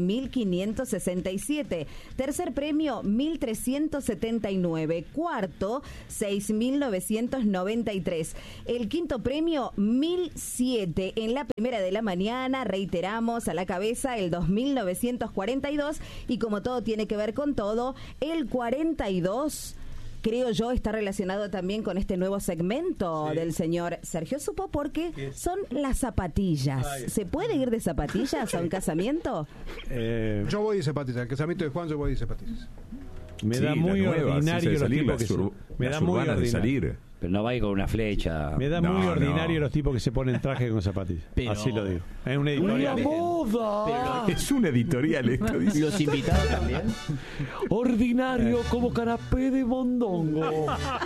7.567, tercer premio 1.379, cuarto 6.993, el quinto premio 1.007. En la primera de la mañana reiteramos a la cabeza el 2.942 y como todo tiene que ver con todo, el 42, creo yo, está relacionado también con este nuevo segmento del señor Sergio Supo, porque son las zapatillas. ¿Se puede ir de zapatillas a un casamiento? Yo voy de zapatillas. Al casamiento de Juan yo voy de zapatillas. Me da muy ordinario los tipos que me da muy ordinario salir. Pero no va a ir con una flecha. Me da muy ordinario los tipos que se ponen traje con zapatillas. Pero así lo digo. Es un editorial. ¡Una moda! Es un editorial esto. Dice. Los invitados también. Ordinario como canapé de mondongo.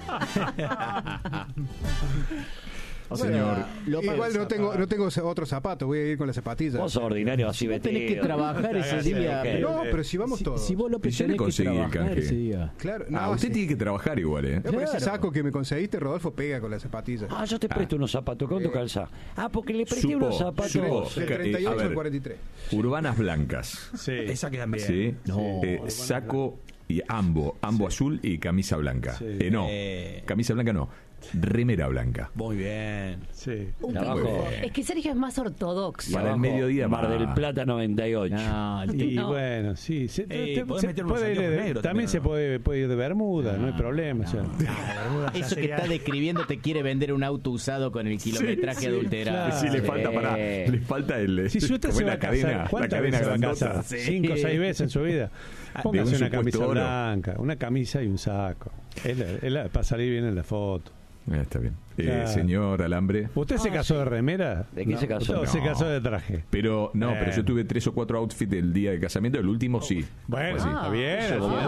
Señor, igual no tengo otro zapato, voy a ir con las zapatillas. Vos sos ordinario así vestido. Tenés que trabajar ese día. No, pero si vamos todos. Si vos lo ya le conseguí el canje ese día. Claro, usted tiene que trabajar igual, ¿eh? No, pero ese saco que me conseguiste, Rodolfo, pega con las zapatillas. Yo te presto unos zapatos. ¿Cuánto calza? Porque le presté unos zapatos. Del 38 al 43. Urbanas blancas. Sí. Esa quedan bien. Sí. No. Saco y ambo azul y camisa blanca. Sí. No, camisa blanca no. Remera blanca. Muy bien. Sí. Es que Sergio es más ortodoxo. Para el mediodía. Mar del Plata 98. Bueno, sí. Negro, también se puede ir de bermuda, no hay problema. O sea. Eso que está describiendo te quiere vender un auto usado con el kilometraje adulterado. Claro. Sí, le falta el. Si usted se va a casar, ¿cuántas veces se va a casar? 5 o 6 veces en su vida. Póngase una camisa blanca, una camisa y un saco. Es para salir bien en la foto. Está bien. Señor Alambre. ¿Usted se casó de remera? ¿De qué se casó? Se casó de traje. Pero pero yo tuve 3 o 4 outfits el día de casamiento, el último sí. Bueno, está bien.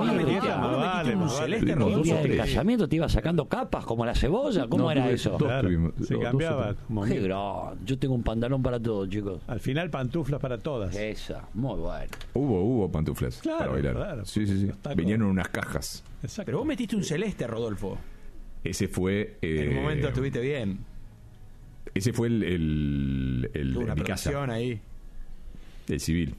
El día del casamiento te iba sacando capas como la cebolla. ¿Cómo era eso? Se cambiaba. Qué gran. Yo tengo un pantalón para todos, chicos. Al final pantuflas para todas. Esa, muy bueno. Hubo pantuflas para bailar. Claro. Sí. Vinieron en unas cajas. Exacto. Pero vos metiste un celeste, Rodolfo. Ese fue. En un momento estuviste bien. Ese fue el una mi casa. Ahí. El civil.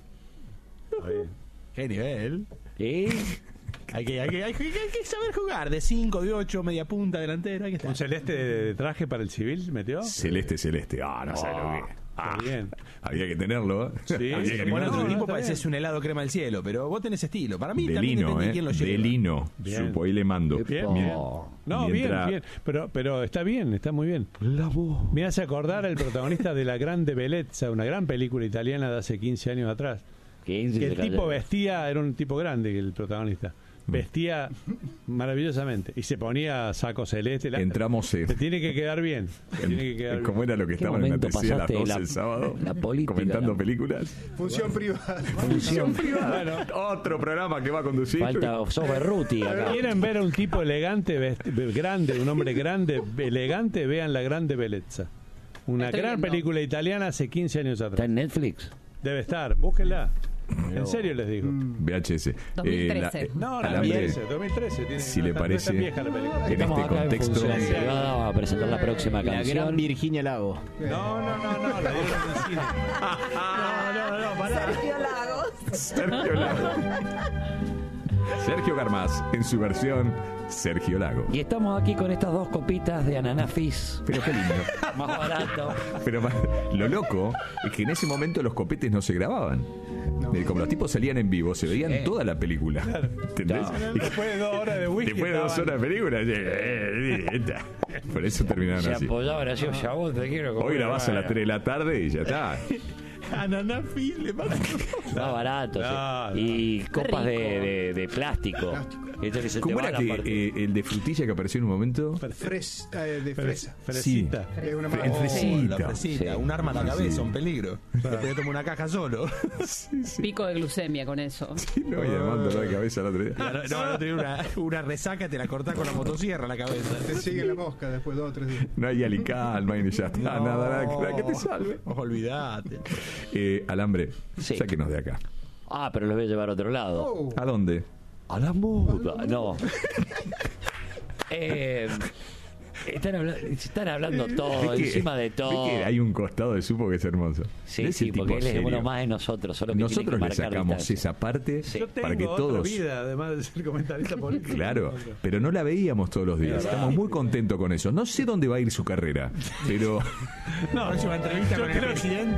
¿Qué nivel? ¿Sí? Hay que saber jugar. De 5, de 8, media punta, delantera. Hay que estar. ¿Un celeste de traje para el civil metió? Celeste. No sé lo que. Bien. Había que tenerlo. Sí, bueno, otro tipo pareces un helado crema del cielo, pero vos tenés estilo. Para mí de también lino, depende de quién lo lleva. De lino. Supo, ahí le mando. Bien. Bien. Pero está bien, está muy bien. La voz. Me hace acordar al protagonista de La Grande Bellezza, una gran película italiana de hace 15 años atrás. Que el tipo vestía, era un tipo grande el protagonista. Vestía maravillosamente y se ponía saco celeste. Entramos te tiene que quedar bien. ¿Cómo era lo que estaba en la TC a las 12 el sábado? La política, comentando películas. Función privada. Bueno, otro programa que va a conducir. Falta Soberruti acá. ¿Quieren ver a un tipo elegante, grande, un hombre grande, elegante? Vean La Grande Bellezza. Una gran película italiana hace 15 años atrás. ¿Está en Netflix? Debe estar, búsquenla. En serio les digo. VHS. 2013. 2013. Si le parece, en este contexto. Vamos a presentar la próxima canción. La gran Virginia Lago. No, la dieron en el cine. No, pará. Sergio Lago. Sergio Garmaz, en su versión Sergio Lago. Y estamos aquí con estas 2 copitas de Ananá Fizz. Pero qué lindo. Más barato. Pero lo loco es que en ese momento los copetes no se grababan. Como los tipos salían en vivo, se veían toda la película. Claro. ¿Entendés? Después de 2 horas de whisky. Después de 2 horas de película. Por eso terminaron se así. apoyaban así, ya vos te quiero comer. Hoy grabás a las 3 de la tarde y ya está. Ananafil le mando. Más barato. No, y copas de plástico. Esto que se ¿Cómo era que el de frutilla que apareció en un momento? De fresa. Fresita. Sí. El fresita. La fresita. Un arma a la cabeza, un peligro. Después tomar una caja solo. Pico de glucemia con eso. No, y además dolor de cabeza el otro día. No tenía una resaca, te la cortás con la motosierra la cabeza. Te sigue la mosca después de 2 o 3 días. No hay alical, no hay ni ya está. Nada que te salve. Olvídate. Alambre, Sí. sáquenos de acá. Pero los voy a llevar a otro lado. ¿A dónde? A la muda. No. Están hablando todo, encima de todo. ¿Ves que hay un costado de Supo que es hermoso? Sí, sí, porque él es uno más de nosotros. Solo que nosotros tiene que le sacamos distancia. esa parte para que otra todos... vida, además de ser comentarista político. Claro, pero no la veíamos todos los días. Estamos muy contentos con eso. No sé dónde va a ir su carrera, pero... No, próxima entrevista con el presidente.